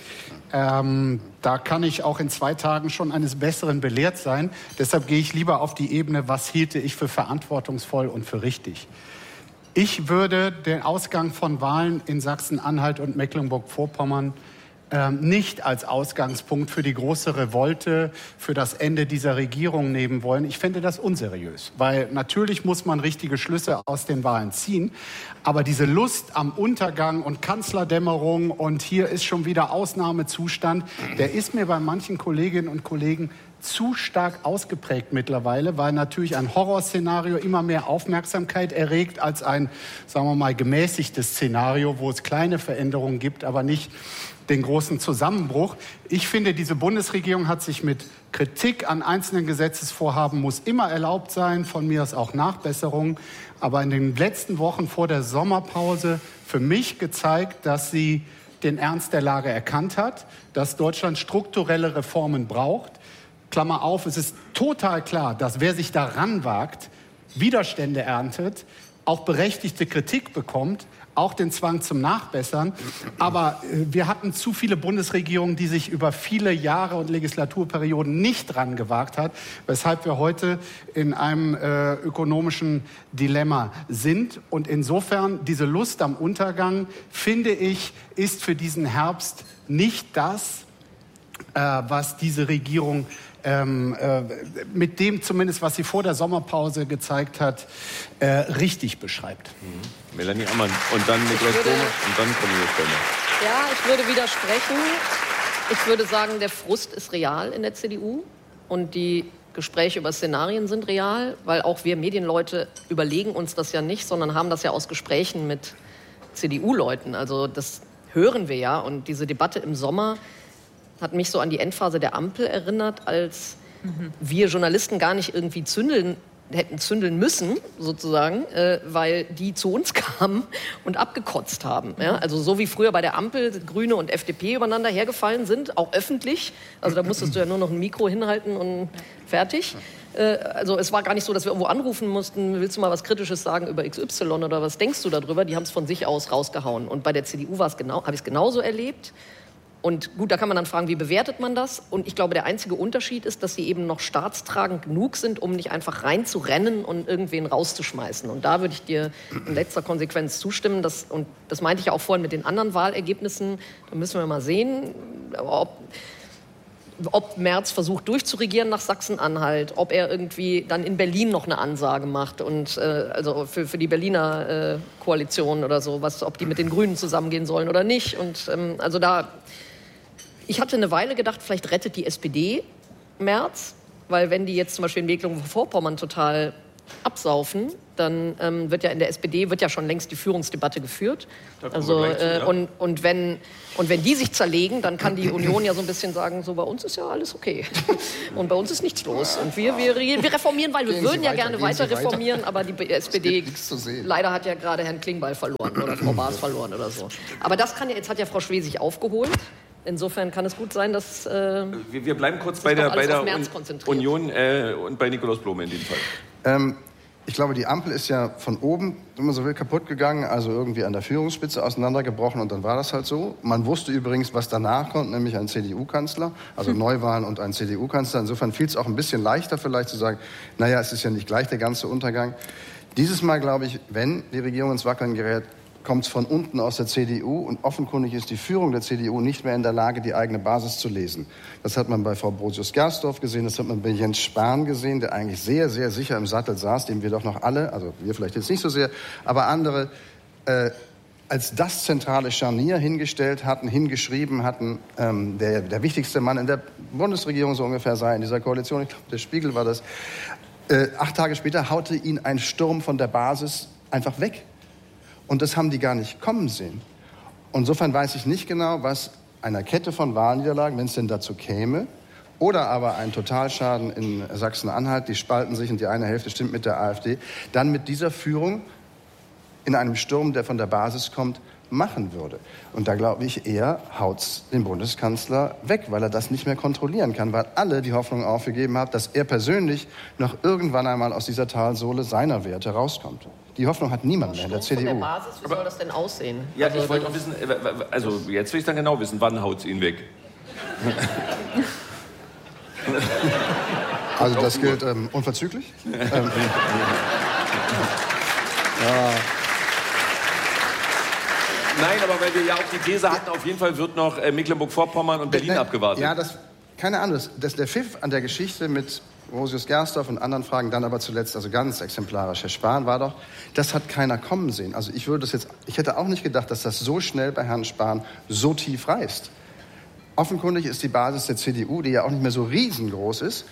Da kann ich auch in 2 Tagen schon eines Besseren belehrt sein. Deshalb gehe ich lieber auf die Ebene, was hielte ich für verantwortungsvoll und für richtig. Ich würde den Ausgang von Wahlen in Sachsen-Anhalt und Mecklenburg-Vorpommern nicht als Ausgangspunkt für die große Revolte, für das Ende dieser Regierung nehmen wollen. Ich fände das unseriös, weil natürlich muss man richtige Schlüsse aus den Wahlen ziehen, aber diese Lust am Untergang und Kanzlerdämmerung und hier ist schon wieder Ausnahmezustand, der ist mir bei manchen Kolleginnen und Kollegen zu stark ausgeprägt mittlerweile, weil natürlich ein Horrorszenario immer mehr Aufmerksamkeit erregt als ein, sagen wir mal, gemäßigtes Szenario, wo es kleine Veränderungen gibt, aber nicht den großen Zusammenbruch. Ich finde, diese Bundesregierung hat sich mit Kritik an einzelnen Gesetzesvorhaben, muss immer erlaubt sein, von mir aus auch Nachbesserungen, aber in den letzten Wochen vor der Sommerpause für mich gezeigt, dass sie den Ernst der Lage erkannt hat, dass Deutschland strukturelle Reformen braucht. Klammer auf, es ist total klar, dass wer sich daran wagt, Widerstände erntet, auch berechtigte Kritik bekommt, auch den Zwang zum Nachbessern. Aber wir hatten zu viele Bundesregierungen, die sich über viele Jahre und Legislaturperioden nicht dran gewagt hat, weshalb wir heute in einem ökonomischen Dilemma sind. Und insofern, diese Lust am Untergang, finde ich, ist für diesen Herbst nicht das, was diese Regierung mit dem zumindest, was sie vor der Sommerpause gezeigt hat, richtig beschreibt. Melanie Ammann und dann Niklas Böhme und dann Cornelius Böhme. Ja, ich würde widersprechen. Ich würde sagen, der Frust ist real in der CDU und die Gespräche über Szenarien sind real, weil auch wir Medienleute überlegen uns das ja nicht, sondern haben das ja aus Gesprächen mit CDU-Leuten. Also das hören wir ja und diese Debatte im Sommer hat mich so an die Endphase der Ampel erinnert, als wir Journalisten gar nicht irgendwie hätten zündeln müssen, sozusagen, weil die zu uns kamen und abgekotzt haben. Ja? Also so wie früher bei der Ampel Grüne und FDP übereinander hergefallen sind, auch öffentlich. Also da musstest du ja nur noch ein Mikro hinhalten und fertig. Also es war gar nicht so, dass wir irgendwo anrufen mussten, willst du mal was Kritisches sagen über XY oder was denkst du darüber? Die haben es von sich aus rausgehauen. Und bei der CDU habe ich es genauso erlebt. Und gut, da kann man dann fragen, wie bewertet man das? Und ich glaube, der einzige Unterschied ist, dass sie eben noch staatstragend genug sind, um nicht einfach reinzurennen und irgendwen rauszuschmeißen. Und da würde ich dir in letzter Konsequenz zustimmen. Und das meinte ich ja auch vorhin mit den anderen Wahlergebnissen. Da müssen wir mal sehen, ob Merz versucht durchzuregieren nach Sachsen-Anhalt, ob er irgendwie dann in Berlin noch eine Ansage macht und also für die Berliner Koalition oder so, ob die mit den Grünen zusammengehen sollen oder nicht. Und also da Ich hatte eine Weile gedacht, vielleicht rettet die SPD Merz, weil wenn die jetzt zum Beispiel in Mecklenburg-Vorpommern total absaufen, dann wird ja in der SPD schon längst die Führungsdebatte geführt. Also, und wenn die sich zerlegen, dann kann die Union ja so ein bisschen sagen, so bei uns ist ja alles okay. Und bei uns ist nichts los. Und wir reformieren, weil wir würden ja gerne weiter reformieren, aber die SPD, leider hat ja gerade Herrn Klingbeil verloren oder Frau Baas verloren oder so. Aber das jetzt hat ja Frau Schwesig aufgeholt. Insofern kann es gut sein, dass wir bleiben kurz bei der Union und bei Nikolaus Blome in dem Fall. Ich glaube, die Ampel ist ja von oben, wenn man so will, kaputt gegangen, also irgendwie an der Führungsspitze auseinandergebrochen und dann war das halt so. Man wusste übrigens, was danach kommt, nämlich ein CDU-Kanzler, also Neuwahlen und ein CDU-Kanzler. Insofern fiel es auch ein bisschen leichter vielleicht zu sagen, naja, es ist ja nicht gleich der ganze Untergang. Dieses Mal, glaube ich, wenn die Regierung ins Wackeln gerät, kommt es von unten aus der CDU und offenkundig ist die Führung der CDU nicht mehr in der Lage, die eigene Basis zu lesen. Das hat man bei Frau Brosius-Gersdorf gesehen, das hat man bei Jens Spahn gesehen, der eigentlich sehr, sehr sicher im Sattel saß, dem wir doch noch alle, also wir vielleicht jetzt nicht so sehr, aber andere als das zentrale Scharnier hingestellt hatten, hingeschrieben hatten, der wichtigste Mann in der Bundesregierung so ungefähr sei in dieser Koalition, ich glaube, der Spiegel war das. 8 Tage später haute ihn ein Sturm von der Basis einfach weg. Und das haben die gar nicht kommen sehen. Insofern weiß ich nicht genau, was einer Kette von Wahlniederlagen, wenn es denn dazu käme, oder aber ein Totalschaden in Sachsen-Anhalt, die spalten sich und die eine Hälfte stimmt mit der AfD, dann mit dieser Führung in einem Sturm, der von der Basis kommt, machen würde. Und da glaube ich eher, haut's den Bundeskanzler weg, weil er das nicht mehr kontrollieren kann, weil alle die Hoffnung aufgegeben haben, dass er persönlich noch irgendwann einmal aus dieser Talsohle seiner Werte rauskommt. Die Hoffnung hat niemand mehr in der CDU. Von der Basis, wie soll das denn aussehen? Ja, ich wollte noch wissen, also jetzt will ich dann genau wissen, wann haut's ihn weg? Also das gilt unverzüglich. Ja. Nein, aber weil wir ja auch die These hatten, auf jeden Fall wird noch Mecklenburg-Vorpommern und Berlin abgewartet. Ja, keine Ahnung. Der Pfiff an der Geschichte mit Brosius-Gersdorf und anderen Fragen, dann aber zuletzt, also ganz exemplarisch, Herr Spahn war doch, das hat keiner kommen sehen. Also ich hätte auch nicht gedacht, dass das so schnell bei Herrn Spahn so tief reißt. Offenkundig ist die Basis der CDU, die ja auch nicht mehr so riesengroß ist,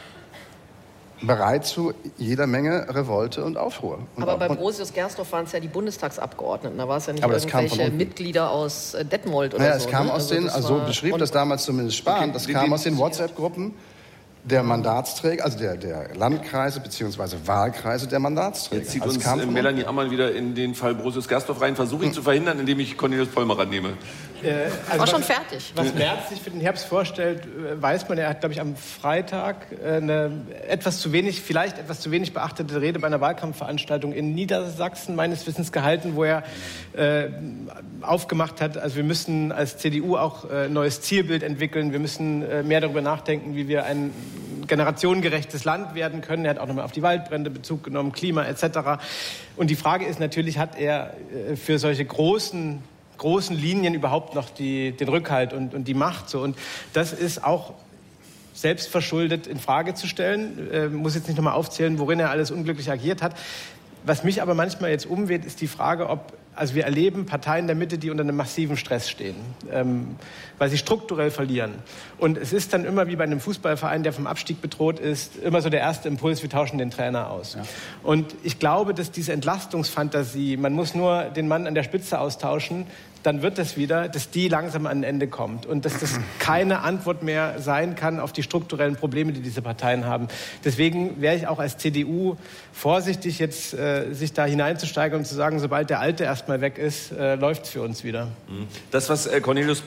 bereit zu jeder Menge Revolte und Aufruhr. Aber bei Brosius-Gersdorf waren es ja die Bundestagsabgeordneten. Da war es ja nicht irgendwelche Mitglieder aus Detmold oder so. Es kam aus den, also beschrieb das damals zumindest Spahn, das kam aus den WhatsApp-Gruppen der Mandatsträger, also der Landkreise bzw. Wahlkreise der Mandatsträger. Jetzt zieht uns Melanie Ammann wieder in den Fall Brosius-Gersdorf rein. Versuche ich zu verhindern, indem ich Cornelius Pollmer rannehme. War schon fertig. Was Merz sich für den Herbst vorstellt, weiß man. Er hat, glaube ich, am Freitag eine etwas zu wenig beachtete Rede bei einer Wahlkampfveranstaltung in Niedersachsen meines Wissens gehalten, wo er aufgemacht hat, also wir müssen als CDU auch ein neues Zielbild entwickeln. Wir müssen mehr darüber nachdenken, wie wir ein generationengerechtes Land werden können. Er hat auch nochmal auf die Waldbrände Bezug genommen, Klima etc. Und die Frage ist natürlich, hat er für solche großen Linien überhaupt noch den Rückhalt und die Macht. So. Und das ist auch selbstverschuldet in Frage zu stellen. Muss jetzt nicht nochmal aufzählen, worin er alles unglücklich agiert hat. Was mich aber manchmal jetzt umweht, ist die Frage, also wir erleben Parteien der Mitte, die unter einem massiven Stress stehen, weil sie strukturell verlieren. Und es ist dann immer wie bei einem Fußballverein, der vom Abstieg bedroht ist, immer so der erste Impuls, wir tauschen den Trainer aus. Ja. Und ich glaube, dass diese Entlastungsfantasie, man muss nur den Mann an der Spitze austauschen, dann wird das wieder, dass die langsam an ein Ende kommt und dass das keine Antwort mehr sein kann auf die strukturellen Probleme, die diese Parteien haben. Deswegen wäre ich auch als CDU vorsichtig, jetzt sich da hineinzusteigen und zu sagen, sobald der Alte erstmal weg ist, läuft es für uns wieder. Das, was Cornelius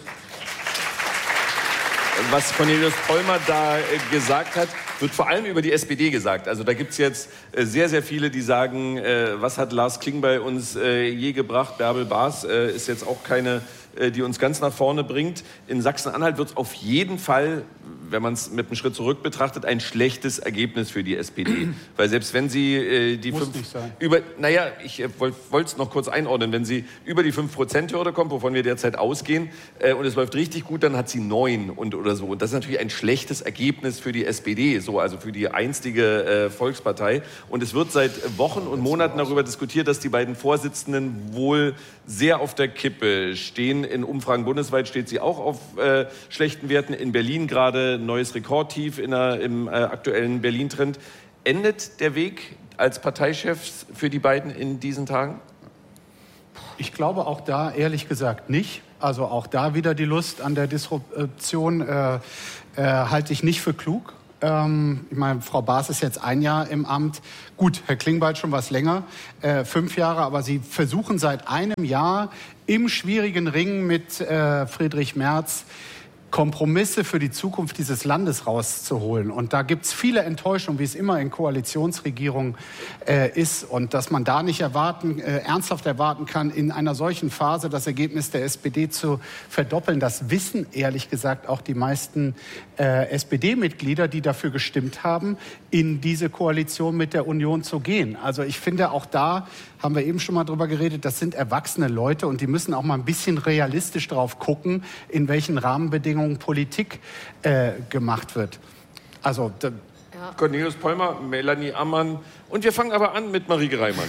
Pollmer da gesagt hat, wird vor allem über die SPD gesagt. Also da gibt es jetzt sehr, sehr viele, die sagen, was hat Lars Klingbeil uns je gebracht? Bärbel Baas ist jetzt auch keine, die uns ganz nach vorne bringt. In Sachsen-Anhalt wird es auf jeden Fall, wenn man es mit einem Schritt zurück betrachtet, ein schlechtes Ergebnis für die SPD. Weil selbst wenn sie die 5... ich wollte es noch kurz einordnen. Wenn sie über die 5%-Hürde kommt, wovon wir derzeit ausgehen, und es läuft richtig gut, dann hat sie 9 oder so. Und das ist natürlich ein schlechtes Ergebnis für die SPD, also für die einstige Volkspartei. Und es wird seit Wochen und Monaten darüber diskutiert, dass die beiden Vorsitzenden wohl sehr auf der Kippe stehen sehen, in Umfragen bundesweit steht sie auch auf schlechten Werten. In Berlin gerade neues Rekordtief im aktuellen Berlin-Trend. Endet der Weg als Parteichefs für die beiden in diesen Tagen? Ich glaube auch da, ehrlich gesagt, nicht. Also auch da wieder die Lust an der Disruption halte ich nicht für klug. Ich meine, Frau Baas ist jetzt 1 Jahr im Amt. Gut, Herr Klingbeil schon was länger, 5 Jahre. Aber Sie versuchen seit einem Jahr im schwierigen Ring mit Friedrich Merz Kompromisse für die Zukunft dieses Landes rauszuholen. Und da gibt es viele Enttäuschungen, wie es immer in Koalitionsregierungen ist. Und dass man da nicht ernsthaft erwarten kann, in einer solchen Phase das Ergebnis der SPD zu verdoppeln, das wissen ehrlich gesagt auch die meisten SPD-Mitglieder, die dafür gestimmt haben, in diese Koalition mit der Union zu gehen. Also ich finde, auch da haben wir eben schon mal drüber geredet, das sind erwachsene Leute und die müssen auch mal ein bisschen realistisch drauf gucken, in welchen Rahmenbedingungen Politik gemacht wird. Also Cornelius Pollmer, Melanie Ammann und wir fangen aber an mit Marieke Reimann.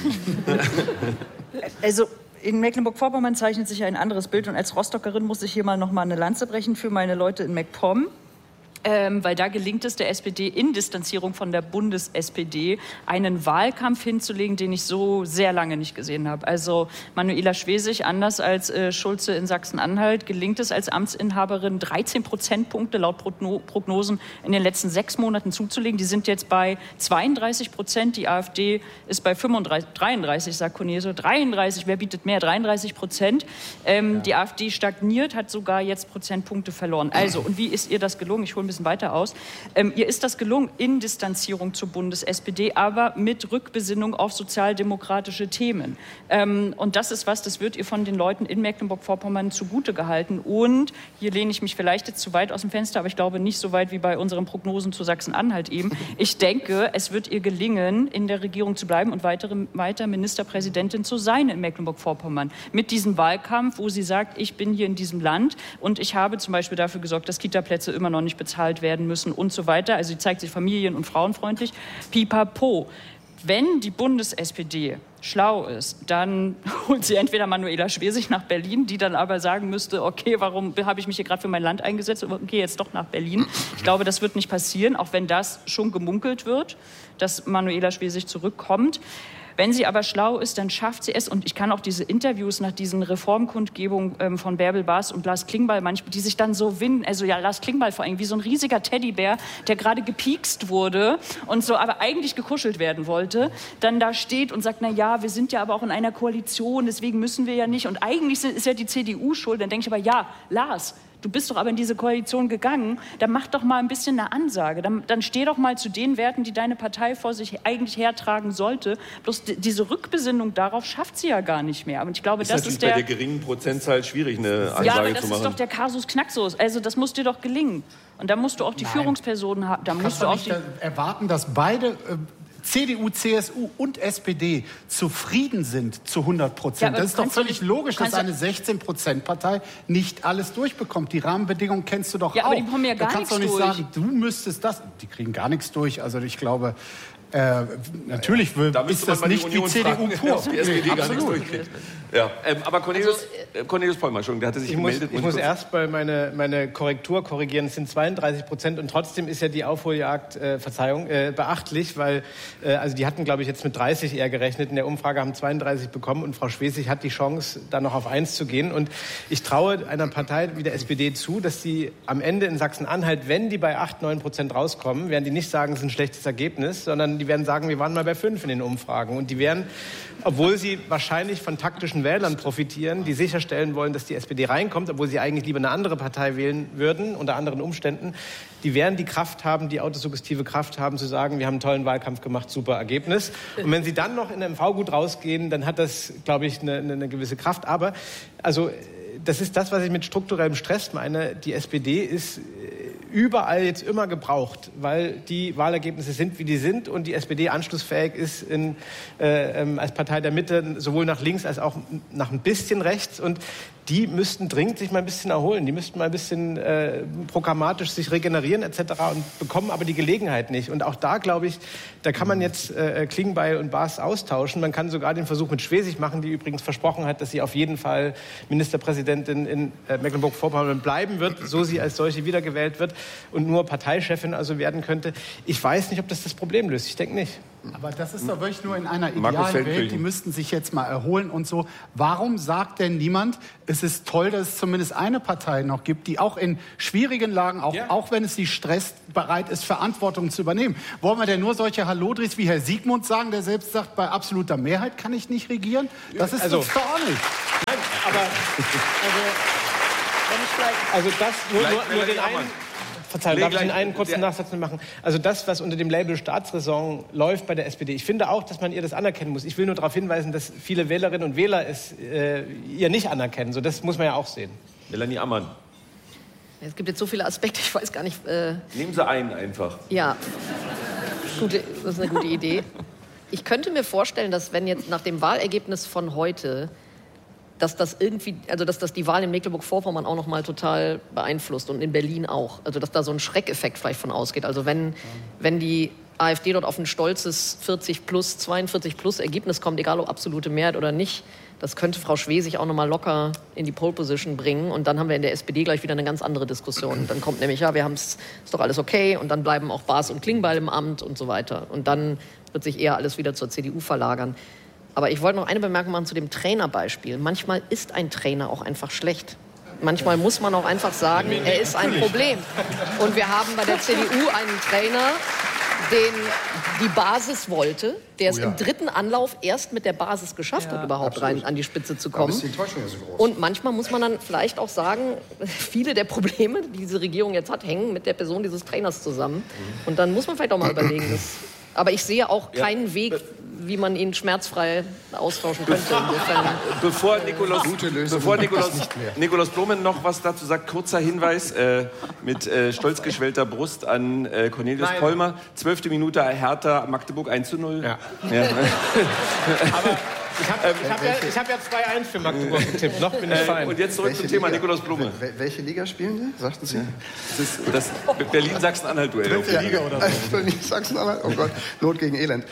Also in Mecklenburg-Vorpommern zeichnet sich ein anderes Bild und als Rostockerin muss ich hier mal noch mal eine Lanze brechen für meine Leute in MacPom. Weil da gelingt es der SPD in Distanzierung von der Bundes-SPD einen Wahlkampf hinzulegen, den ich so sehr lange nicht gesehen habe. Also Manuela Schwesig, anders als Schulze in Sachsen-Anhalt, gelingt es als Amtsinhaberin 13 Prozentpunkte laut Prognosen in den letzten 6 Monaten zuzulegen. Die sind jetzt bei 32%, die AfD ist bei 33, sagt Cornelius, 33, wer bietet mehr? 33%. Die AfD stagniert, hat sogar jetzt Prozentpunkte verloren. Also, und wie ist ihr das gelungen? Ich hole ein bisschen weiter aus. Ihr ist das gelungen in Distanzierung zur Bundes-SPD, aber mit Rückbesinnung auf sozialdemokratische Themen. Und das ist was, das wird ihr von den Leuten in Mecklenburg-Vorpommern zugute gehalten. Und hier lehne ich mich vielleicht jetzt zu weit aus dem Fenster, aber ich glaube nicht so weit wie bei unseren Prognosen zu Sachsen-Anhalt eben. Ich denke, es wird ihr gelingen, in der Regierung zu bleiben und weiter Ministerpräsidentin zu sein in Mecklenburg-Vorpommern. Mit diesem Wahlkampf, wo sie sagt, ich bin hier in diesem Land und ich habe zum Beispiel dafür gesorgt, dass Kita-Plätze immer noch nicht bezahlt werden müssen und so weiter. Also sie zeigt sich familien- und frauenfreundlich. Pipapo. Wenn die Bundes-SPD schlau ist, dann holt sie entweder Manuela Schwesig nach Berlin, die dann aber sagen müsste, okay, warum habe ich mich hier gerade für mein Land eingesetzt und gehe jetzt doch nach Berlin. Ich glaube, das wird nicht passieren, auch wenn das schon gemunkelt wird, dass Manuela Schwesig zurückkommt. Wenn sie aber schlau ist, dann schafft sie es. Und ich kann auch diese Interviews nach diesen Reformkundgebungen von Bärbel Baas und Lars Klingbeil manchmal, die sich dann so winden, also ja, Lars Klingbeil vor allem, wie so ein riesiger Teddybär, der gerade gepiekst wurde und so, aber eigentlich gekuschelt werden wollte, dann da steht und sagt, na ja, wir sind ja aber auch in einer Koalition, deswegen müssen wir ja nicht. Und eigentlich ist ja die CDU schuld. Dann denke ich aber, ja, Lars, du bist doch aber in diese Koalition gegangen, dann mach doch mal ein bisschen eine Ansage. Dann steh doch mal zu den Werten, die deine Partei vor sich eigentlich hertragen sollte. Bloß diese Rückbesinnung darauf schafft sie ja gar nicht mehr. Und ich glaube, das ist bei der geringen Prozentzahl schwierig, eine Ansage zu machen. Ja, aber das ist doch der Kasus Knaxus. Also das muss dir doch gelingen. Und da musst du auch die Führungspersonen haben. Da musst du auch erwarten, dass beide CDU, CSU und SPD zufrieden sind zu 100%. Ja, das ist doch völlig logisch, dass eine 16%-Partei nicht alles durchbekommt. Die Rahmenbedingungen kennst du doch auch. Ja, aber die kommen ja gar nichts durch. Du kannst doch nicht sagen, du müsstest das. Die kriegen gar nichts durch. Also ich glaube, natürlich ist das nicht die CDU pur. Die SPD gar nichts durchkriegt. Ja, aber Cornelius Pollmer, der hatte sich gemeldet. Ich muss erst mal meine Korrektur korrigieren. Es sind 32% und trotzdem ist ja die Aufholjagd, beachtlich, weil also die hatten, glaube ich, jetzt mit 30 eher gerechnet. In der Umfrage haben 32 bekommen und Frau Schwesig hat die Chance, da noch auf 1 zu gehen. Und ich traue einer Partei wie der SPD zu, dass sie am Ende in Sachsen-Anhalt, wenn die bei 8-9% rauskommen, werden die nicht sagen, es ist ein schlechtes Ergebnis, sondern die werden sagen, wir waren mal bei 5 in den Umfragen. Und die werden, obwohl sie wahrscheinlich von taktischen Wählern profitieren, die sicherstellen wollen, dass die SPD reinkommt, obwohl sie eigentlich lieber eine andere Partei wählen würden, unter anderen Umständen, die werden die Kraft haben, die autosuggestive Kraft haben, zu sagen, wir haben einen tollen Wahlkampf gemacht, super Ergebnis. Und wenn sie dann noch in MV gut rausgehen, dann hat das, glaube ich, eine gewisse Kraft. Aber also das ist das, was ich mit strukturellem Stress meine. Die SPD ist überall jetzt immer gebraucht, weil die Wahlergebnisse sind, wie die sind und die SPD anschlussfähig ist als Partei der Mitte, sowohl nach links als auch nach ein bisschen rechts. Und die müssten dringend sich mal ein bisschen erholen. Die müssten mal ein bisschen programmatisch sich regenerieren etc. und bekommen aber die Gelegenheit nicht. Und auch da, glaube ich, da kann man jetzt Klingbeil und Baas austauschen. Man kann sogar den Versuch mit Schwesig machen, die übrigens versprochen hat, dass sie auf jeden Fall Ministerpräsidentin in Mecklenburg-Vorpommern bleiben wird, so sie als solche wiedergewählt wird und nur Parteichefin also werden könnte. Ich weiß nicht, ob das Problem löst. Ich denke nicht. Aber das ist doch wirklich nur in einer idealen Welt. Die müssten sich jetzt mal erholen und so. Warum sagt denn niemand, es ist toll, dass es zumindest eine Partei noch gibt, die auch in schwierigen Lagen, auch wenn es sie stresst, bereit ist, Verantwortung zu übernehmen? Wollen wir denn nur solche Hallodris wie Herr Siegmund sagen, der selbst sagt, bei absoluter Mehrheit kann ich nicht regieren? Das ist doch auch nicht. Nein, aber nur den einen... Verzeihung, darf ich den einen kurzen Nachsatz machen? Also das, was unter dem Label Staatsräson läuft bei der SPD, ich finde auch, dass man ihr das anerkennen muss. Ich will nur darauf hinweisen, dass viele Wählerinnen und Wähler es ihr nicht anerkennen. So, das muss man ja auch sehen. Melanie Ammann. Es gibt jetzt so viele Aspekte, ich weiß gar nicht... Nehmen Sie einen einfach. Ja, das ist eine gute Idee. Ich könnte mir vorstellen, dass wenn jetzt nach dem Wahlergebnis von heute... dass das die Wahl in Mecklenburg-Vorpommern auch noch mal total beeinflusst und in Berlin auch. Also dass da so ein Schreckeffekt vielleicht von ausgeht. Also wenn die AfD dort auf ein stolzes 40 plus, 42 plus Ergebnis kommt, egal ob absolute Mehrheit oder nicht, das könnte Frau Schwesig auch noch mal locker in die Pole-Position bringen. Und dann haben wir in der SPD gleich wieder eine ganz andere Diskussion. Dann kommt nämlich, ist doch alles okay. Und dann bleiben auch Baas und Klingbeil im Amt und so weiter. Und dann wird sich eher alles wieder zur CDU verlagern. Aber ich wollte noch eine Bemerkung machen zu dem Trainerbeispiel. Manchmal ist ein Trainer auch einfach schlecht. Manchmal muss man auch einfach sagen, er ist ein Problem. Und wir haben bei der CDU einen Trainer, den die Basis wollte, der es im dritten Anlauf erst mit der Basis geschafft hat, überhaupt rein an die Spitze zu kommen. Da ist die Enttäuschung ja so groß. Und manchmal muss man dann vielleicht auch sagen, viele der Probleme, die diese Regierung jetzt hat, hängen mit der Person dieses Trainers zusammen. Und dann muss man vielleicht auch mal überlegen. Aber ich sehe auch keinen Weg, wie man ihn schmerzfrei austauschen könnte. Insofern. Bevor Nikolaus Blomen noch was dazu sagt, kurzer Hinweis mit stolz geschwellter Brust an Cornelius Pollmer. 12. Minute Hertha Magdeburg 1:0. Ja. Aber ich hab ja 2-1 für Magdeburg getippt. Noch bin ich fein. Und jetzt zurück zum Thema Nikolaus Blume. Welche Liga spielen Sie? Sagten Sie? Das Berlin-Sachsen-Anhalt-Duell. Dritte Liga oder so. Berlin-Sachsen-Anhalt. Oh Gott, Not gegen Elend.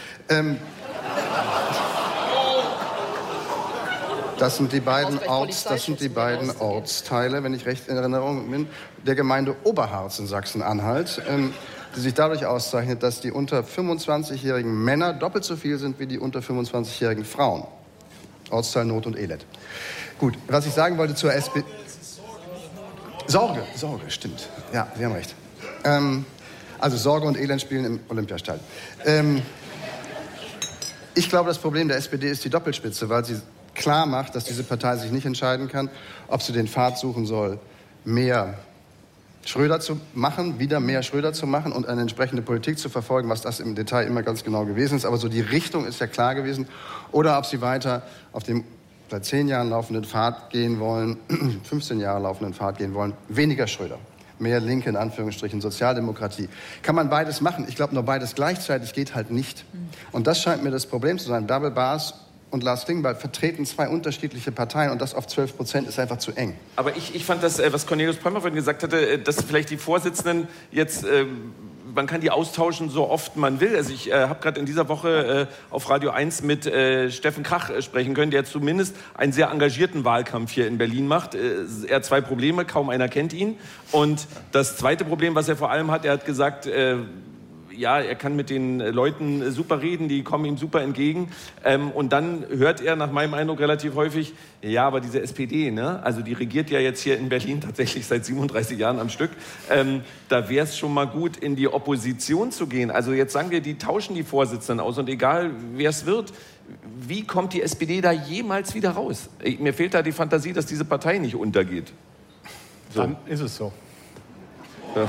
Das sind die beiden Ortsteile, wenn ich recht in Erinnerung bin, der Gemeinde Oberharz in Sachsen-Anhalt, die sich dadurch auszeichnet, dass die unter 25-jährigen Männer doppelt so viel sind wie die unter 25-jährigen Frauen. Ortsteil Not und Elend. Gut, was ich sagen wollte zur SPD... Sorge, stimmt. Ja, Sie haben recht. Also Sorge und Elend spielen im Olympiastadion. Ich glaube, das Problem der SPD ist die Doppelspitze, weil sie klar macht, dass diese Partei sich nicht entscheiden kann, ob sie den Pfad suchen soll, mehr Schröder zu machen, wieder mehr Schröder zu machen und eine entsprechende Politik zu verfolgen, was das im Detail immer ganz genau gewesen ist. Aber so die Richtung ist ja klar gewesen. Oder ob sie weiter auf dem seit 10 Jahren laufenden Pfad gehen wollen, 15 Jahre laufenden Pfad gehen wollen, weniger Schröder. Mehr Linke, in Anführungsstrichen, Sozialdemokratie. Kann man beides machen? Ich glaube, nur beides gleichzeitig geht halt nicht. Und das scheint mir das Problem zu sein. Bärbel Baas und Lars Klingbeil vertreten 2 unterschiedliche Parteien und das auf 12% ist einfach zu eng. Aber ich fand das, was Cornelius Pollmer vorhin gesagt hatte, dass vielleicht die Vorsitzenden jetzt... man kann die austauschen, so oft man will. Also ich habe gerade in dieser Woche auf Radio 1 mit Steffen Krach sprechen können, der zumindest einen sehr engagierten Wahlkampf hier in Berlin macht. Er hat 2 Probleme, kaum einer kennt ihn. Und das zweite Problem, was er vor allem hat, er hat gesagt... ja, er kann mit den Leuten super reden, die kommen ihm super entgegen. Und dann hört er nach meinem Eindruck relativ häufig, ja, aber diese SPD, ne? Also die regiert ja jetzt hier in Berlin tatsächlich seit 37 Jahren am Stück. Da wäre es schon mal gut, in die Opposition zu gehen. Also jetzt sagen wir, die tauschen die Vorsitzenden aus und egal, wer es wird, wie kommt die SPD da jemals wieder raus? Mir fehlt da die Fantasie, dass diese Partei nicht untergeht. So. Dann ist es so. Ja.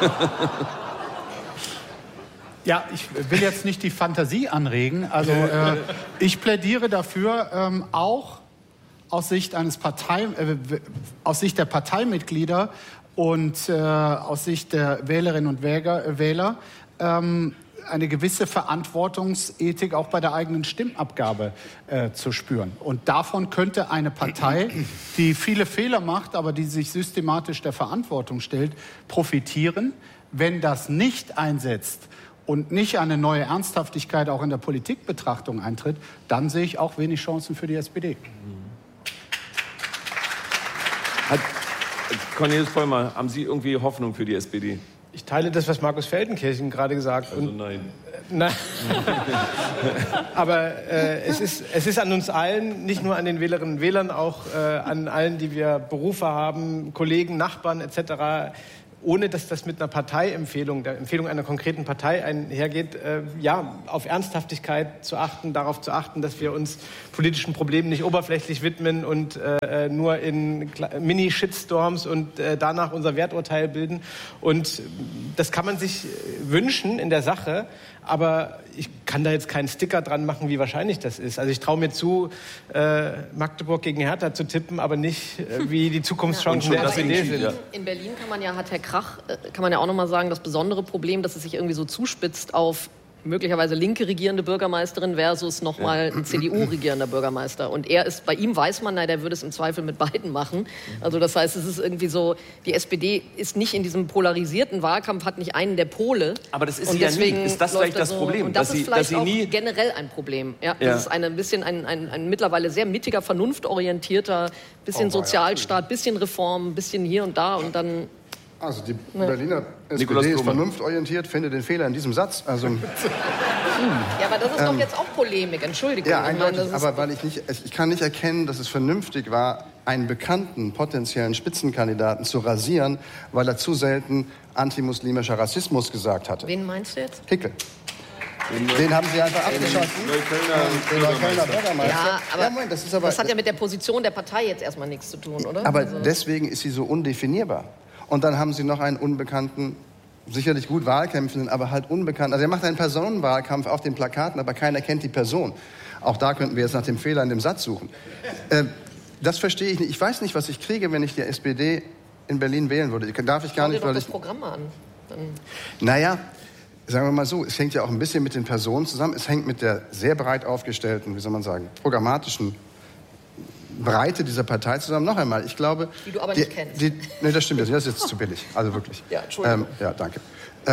Ja, ich will jetzt nicht die Fantasie anregen. Also ich plädiere dafür, auch aus Sicht der Parteimitglieder und aus Sicht der Wählerinnen und Wähler eine gewisse Verantwortungsethik auch bei der eigenen Stimmabgabe zu spüren. Und davon könnte eine Partei, die viele Fehler macht, aber die sich systematisch der Verantwortung stellt, profitieren. Wenn das nicht einsetzt und nicht eine neue Ernsthaftigkeit auch in der Politikbetrachtung eintritt, dann sehe ich auch wenig Chancen für die SPD. Cornelis Vollmer, haben Sie irgendwie Hoffnung für die SPD? Ich teile das, was Markus Feldenkirchen gerade gesagt hat. Also nein. Nein. Aber es ist an uns allen, nicht nur an den Wählerinnen und Wählern, auch an allen, die wir Berufe haben, Kollegen, Nachbarn etc., ohne dass das mit einer Parteiempfehlung, der Empfehlung einer konkreten Partei einhergeht, auf Ernsthaftigkeit zu achten, darauf zu achten, dass wir uns politischen Problemen nicht oberflächlich widmen und nur in Mini-Shitstorms und danach unser Werturteil bilden. Und das kann man sich wünschen in der Sache, aber ich kann da jetzt keinen Sticker dran machen, wie wahrscheinlich das ist. Also ich traue mir zu, Magdeburg gegen Hertha zu tippen, aber nicht, wie die Zukunftschancen der SPD sind. In Berlin hat Herr Krach, kann man ja auch noch mal sagen, das besondere Problem, dass es sich irgendwie so zuspitzt auf möglicherweise linke regierende Bürgermeisterin versus nochmal ein CDU-regierender Bürgermeister. Und bei ihm weiß man, der würde es im Zweifel mit beiden machen. Also das heißt, es ist irgendwie so, die SPD ist nicht in diesem polarisierten Wahlkampf, hat nicht einen der Pole. Aber das ist sie ja nie. Ist das vielleicht das Problem? Und das ist vielleicht auch generell ein Problem. Ja, das ist ein bisschen ein mittlerweile sehr mittiger, vernunftorientierter, bisschen Sozialstaat, bisschen Reform, bisschen hier und da und dann... Also die Berliner SPD ist vernunftorientiert, finde den Fehler in diesem Satz. Also, ja, aber das ist doch jetzt auch Polemik, Entschuldigung. Ja, eindeutig, aber weil ich kann nicht erkennen, dass es vernünftig war, einen bekannten potenziellen Spitzenkandidaten zu rasieren, weil er zu selten antimuslimischer Rassismus gesagt hatte. Wen meinst du jetzt? Hickel. Den haben Sie einfach abgeschossen. Den Neuköllner Bürgermeister. Ja, aber, das hat ja mit der Position der Partei jetzt erstmal nichts zu tun, oder? Aber deswegen ist sie so undefinierbar. Und dann haben Sie noch einen unbekannten, sicherlich gut Wahlkämpfenden, aber halt unbekannt. Also er macht einen Personenwahlkampf auf den Plakaten, aber keiner kennt die Person. Auch da könnten wir jetzt nach dem Fehler in dem Satz suchen. Das verstehe ich nicht. Ich weiß nicht, was ich kriege, wenn ich die SPD in Berlin wählen würde. Darf ich gar nicht, weil das Programm an. Naja, sagen wir mal so, es hängt ja auch ein bisschen mit den Personen zusammen. Es hängt mit der sehr breit aufgestellten, wie soll man sagen, programmatischen Breite dieser Partei zusammen. Noch einmal, ich glaube... Die du aber nicht kennst. Nee, das stimmt jetzt. Das ist jetzt zu billig. Also wirklich. Ja, Entschuldigung. Ja, danke.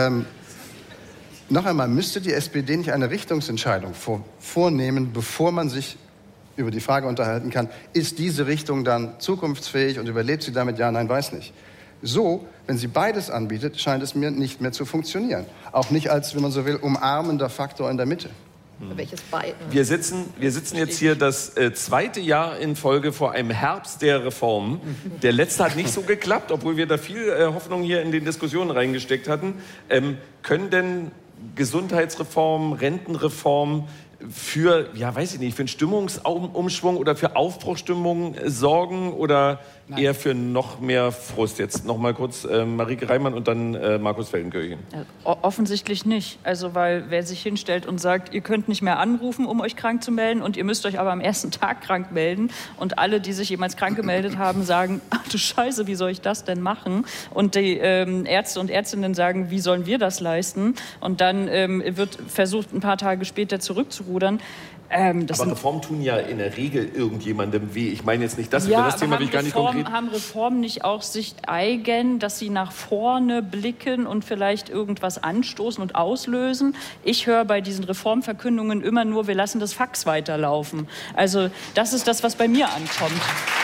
Noch einmal, müsste die SPD nicht eine Richtungsentscheidung vornehmen, bevor man sich über die Frage unterhalten kann, ist diese Richtung dann zukunftsfähig und überlebt sie damit? Ja, nein, weiß nicht. So, wenn sie beides anbietet, scheint es mir nicht mehr zu funktionieren. Auch nicht als, wenn man so will, umarmender Faktor in der Mitte. Welches beiden? Wir sitzen jetzt hier das zweite Jahr in Folge vor einem Herbst der Reformen. Der letzte hat nicht so geklappt, obwohl wir da viel Hoffnung hier in den Diskussionen reingesteckt hatten. Können denn Gesundheitsreformen, Rentenreformen für, ja, weiß ich nicht, für einen Stimmungsumschwung oder für Aufbruchstimmung sorgen oder eher für noch mehr Frust? Jetzt noch mal kurz Marieke Reimann und dann Markus Feldenkirchen. Offensichtlich nicht. Also, weil wer sich hinstellt und sagt, ihr könnt nicht mehr anrufen, um euch krank zu melden und ihr müsst euch aber am ersten Tag krank melden und alle, die sich jemals krank gemeldet haben, sagen, ach du Scheiße, wie soll ich das denn machen? Und die Ärzte und Ärztinnen sagen, wie sollen wir das leisten? Und dann wird versucht, ein paar Tage später zurückzurudern. Aber Reformen tun ja in der Regel irgendjemandem weh. Ich meine jetzt nicht das, über das Thema will ich gar nicht konkret... Haben Reformen nicht auch sich eigen, dass sie nach vorne blicken und vielleicht irgendwas anstoßen und auslösen? Ich höre bei diesen Reformverkündungen immer nur, wir lassen das Fax weiterlaufen. Also das ist das, was bei mir ankommt.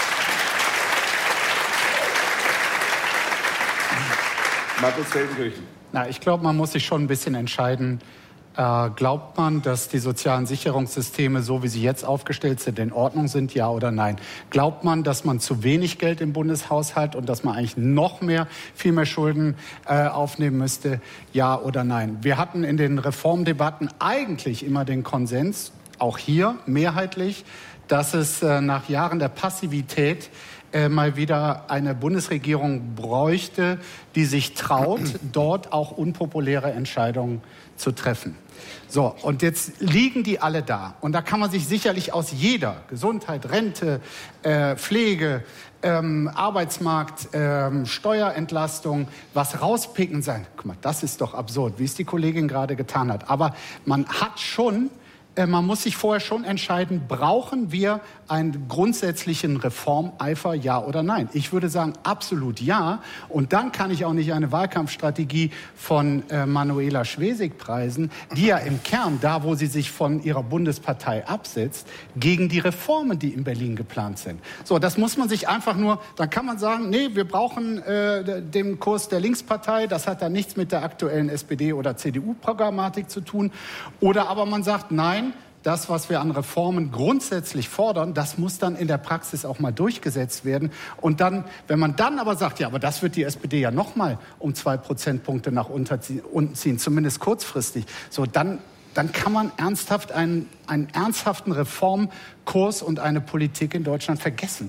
Markus Feldenkirchen. Ich glaube, man muss sich schon ein bisschen entscheiden. Glaubt man, dass die sozialen Sicherungssysteme, so wie sie jetzt aufgestellt sind, in Ordnung sind, ja oder nein? Glaubt man, dass man zu wenig Geld im Bundeshaushalt und dass man eigentlich noch viel mehr Schulden aufnehmen müsste, ja oder nein? Wir hatten in den Reformdebatten eigentlich immer den Konsens, auch hier mehrheitlich, dass es nach Jahren der Passivität mal wieder eine Bundesregierung bräuchte, die sich traut, dort auch unpopuläre Entscheidungen zu treffen. So, und jetzt liegen die alle da. Und da kann man sich sicherlich aus jeder Gesundheit, Rente, Pflege, Arbeitsmarkt, Steuerentlastung was rauspicken sein. Guck mal, das ist doch absurd, wie es die Kollegin gerade getan hat. Aber man hat schon, man muss sich vorher schon entscheiden, brauchen wir einen grundsätzlichen Reformeifer, ja oder nein? Ich würde sagen, absolut ja. Und dann kann ich auch nicht eine Wahlkampfstrategie von Manuela Schwesig preisen, die ja im Kern, da wo sie sich von ihrer Bundespartei absetzt, gegen die Reformen, die in Berlin geplant sind. So, das muss man sich einfach nur, dann kann man sagen, nee, wir brauchen den Kurs der Linkspartei, das hat dann nichts mit der aktuellen SPD- oder CDU-Programmatik zu tun. Oder aber man sagt, nein, das, was wir an Reformen grundsätzlich fordern, das muss dann in der Praxis auch mal durchgesetzt werden. Und dann, wenn man dann aber sagt, ja, aber das wird die SPD ja noch mal um 2 Prozentpunkte nach unten ziehen, zumindest kurzfristig, so dann kann man ernsthaft einen ernsthaften Reformkurs und eine Politik in Deutschland vergessen.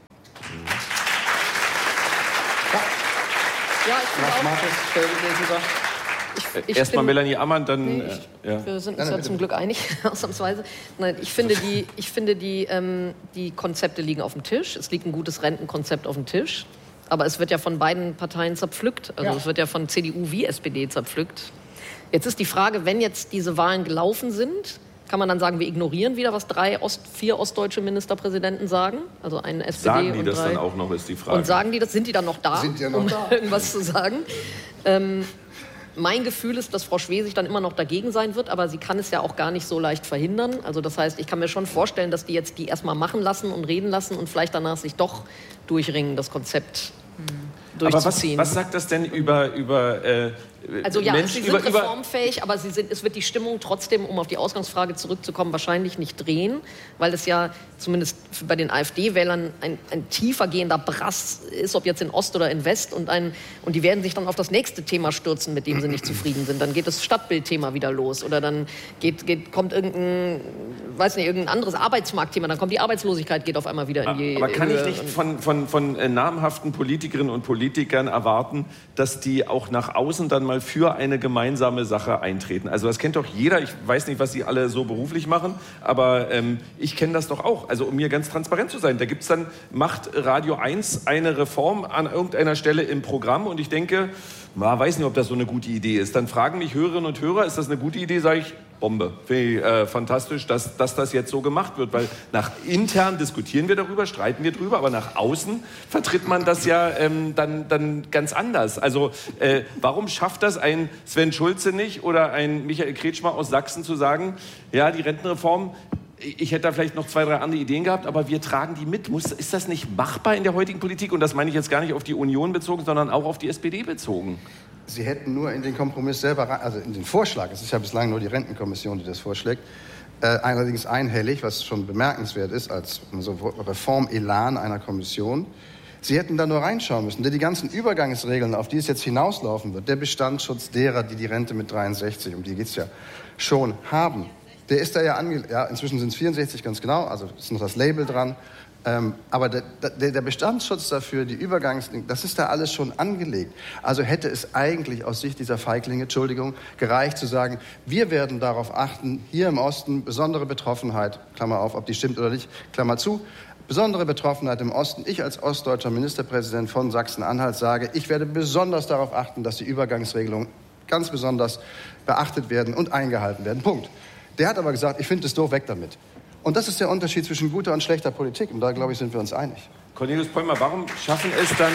Ja, ich finde auch. Erstmal Melanie Ammann, dann... Nee, wir sind uns ja zum Glück einig, ausnahmsweise. Nein, ich finde, die Konzepte liegen auf dem Tisch. Es liegt ein gutes Rentenkonzept auf dem Tisch. Aber es wird ja von beiden Parteien zerpflückt. Also es wird ja von CDU wie SPD zerpflückt. Jetzt ist die Frage, wenn jetzt diese Wahlen gelaufen sind, kann man dann sagen, wir ignorieren wieder, was 4 ostdeutsche Ministerpräsidenten sagen? Also einen SPD sagen die und das 3. dann auch noch, ist die Frage. Und sagen die das? Sind die dann noch da, Sind die ja noch da? irgendwas zu sagen? Mein Gefühl ist, dass Frau Schwesig dann immer noch dagegen sein wird, aber sie kann es ja auch gar nicht so leicht verhindern. Also das heißt, ich kann mir schon vorstellen, dass die jetzt die erstmal machen lassen und reden lassen und vielleicht danach sich doch durchringen, das Konzept durchzuziehen. Aber was sagt das denn über also ja, Menschen, sie sind reformfähig, aber es wird die Stimmung trotzdem, um auf die Ausgangsfrage zurückzukommen, wahrscheinlich nicht drehen, weil es ja zumindest bei den AfD-Wählern ein tiefergehender Brass ist, ob jetzt in Ost oder in West, und die werden sich dann auf das nächste Thema stürzen, mit dem sie nicht zufrieden sind. Dann geht das Stadtbildthema wieder los oder dann kommt irgendein anderes Arbeitsmarktthema, dann kommt die Arbeitslosigkeit, geht auf einmal wieder in die... Aber kann ich nicht von namhaften Politikerinnen und Politikern erwarten, dass die auch nach außen dann mal für eine gemeinsame Sache eintreten? Also das kennt doch jeder. Ich weiß nicht, was Sie alle so beruflich machen, aber ich kenne das doch auch. Also um mir ganz transparent zu sein, da gibt's dann, macht Radio 1 eine Reform an irgendeiner Stelle im Programm und ich denke, weiß nicht, ob das so eine gute Idee ist. Dann fragen mich Hörerinnen und Hörer, ist das eine gute Idee? Sage ich, Bombe. Finde ich fantastisch, dass das jetzt so gemacht wird, weil intern diskutieren wir darüber, streiten wir drüber, aber nach außen vertritt man das ja dann ganz anders. Also warum schafft das ein Sven Schulze nicht oder ein Michael Kretschmer aus Sachsen zu sagen, ja, die Rentenreform, ich hätte da vielleicht noch 2, 3 andere Ideen gehabt, aber wir tragen die mit. Ist das nicht machbar in der heutigen Politik? Und das meine ich jetzt gar nicht auf die Union bezogen, sondern auch auf die SPD bezogen. Sie hätten nur in den Kompromiss selber, also in den Vorschlag, es ist ja bislang nur die Rentenkommission, die das vorschlägt, allerdings einhellig, was schon bemerkenswert ist, als so Reformelan einer Kommission. Sie hätten da nur reinschauen müssen, denn die ganzen Übergangsregeln, auf die es jetzt hinauslaufen wird, der Bestandsschutz derer, die Rente mit 63, um die geht es ja, schon haben, der ist da ja inzwischen sind es 64 ganz genau, also ist noch das Label dran. Aber der Bestandsschutz dafür, die das ist da alles schon angelegt. Also hätte es eigentlich aus Sicht dieser Feiglinge, gereicht zu sagen, wir werden darauf achten, hier im Osten besondere Betroffenheit, Klammer auf, ob die stimmt oder nicht, Klammer zu, besondere Betroffenheit im Osten. Ich als ostdeutscher Ministerpräsident von Sachsen-Anhalt sage, ich werde besonders darauf achten, dass die Übergangsregelungen ganz besonders beachtet werden und eingehalten werden. Punkt. Der hat aber gesagt, ich finde es doof, weg damit. Und das ist der Unterschied zwischen guter und schlechter Politik. Und da, glaube ich, sind wir uns einig. Cornelius Pollmer, warum schaffen es dann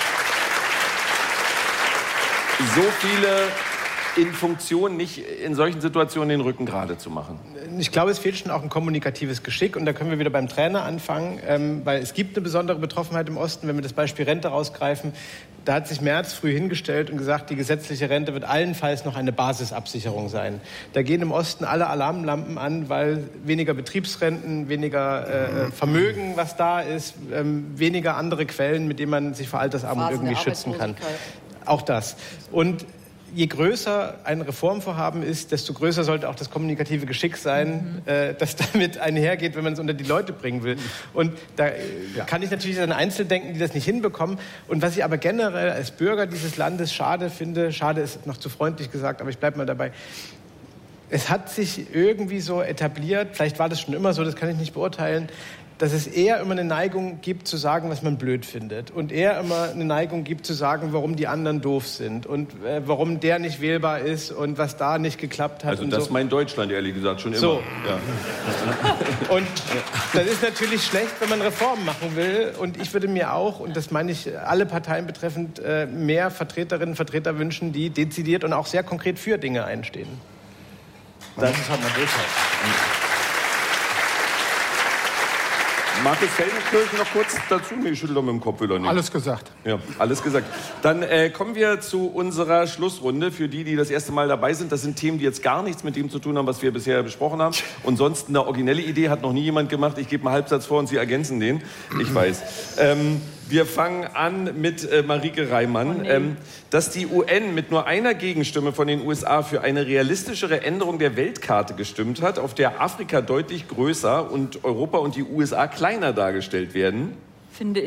so viele in Funktion, nicht in solchen Situationen den Rücken gerade zu machen? Ich glaube, es fehlt schon auch ein kommunikatives Geschick. Und da können wir wieder beim Trainer anfangen, weil es gibt eine besondere Betroffenheit im Osten. Wenn wir das Beispiel Rente rausgreifen, da hat sich Merz früh hingestellt und gesagt, die gesetzliche Rente wird allenfalls noch eine Basisabsicherung sein. Da gehen im Osten alle Alarmlampen an, weil weniger Betriebsrenten, weniger Vermögen, was da ist, weniger andere Quellen, mit denen man sich vor Altersarmut irgendwie schützen kann. Auch das. Und je größer ein Reformvorhaben ist, desto größer sollte auch das kommunikative Geschick sein, das damit einhergeht, wenn man es unter die Leute bringen will. Und da kann ich natürlich an Einzelne denken, die das nicht hinbekommen. Und was ich aber generell als Bürger dieses Landes schade finde, schade ist noch zu freundlich gesagt, aber ich bleibe mal dabei, es hat sich irgendwie so etabliert, vielleicht war das schon immer so, das kann ich nicht beurteilen, dass es eher immer eine Neigung gibt, zu sagen, was man blöd findet. Und eher immer eine Neigung gibt, zu sagen, warum die anderen doof sind. Und warum der nicht wählbar ist und was da nicht geklappt hat. Also und das so. meint Deutschland, ehrlich gesagt, schon immer. So. Ja. Und das ist natürlich schlecht, wenn man Reformen machen will. Und ich würde mir auch, und das meine ich alle Parteien betreffend, mehr Vertreterinnen und Vertreter wünschen, die dezidiert und auch sehr konkret für Dinge einstehen. Das ist halt mal durchhalten. Markus Feldenkirchen noch kurz dazu? Nee, ich schüttel doch mit dem Kopf wieder nicht. Alles gesagt. Ja, alles gesagt. Dann kommen wir zu unserer Schlussrunde. Für die, die das erste Mal dabei sind, das sind Themen, die jetzt gar nichts mit dem zu tun haben, was wir bisher besprochen haben. Und sonst eine originelle Idee hat noch nie jemand gemacht. Ich gebe einen Halbsatz vor und Sie ergänzen den. Ich weiß. Wir fangen an mit Marieke Reimann. Dass die UN mit nur einer Gegenstimme von den USA für eine realistischere Änderung der Weltkarte gestimmt hat, auf der Afrika deutlich größer und Europa und die USA kleiner dargestellt werden. Finde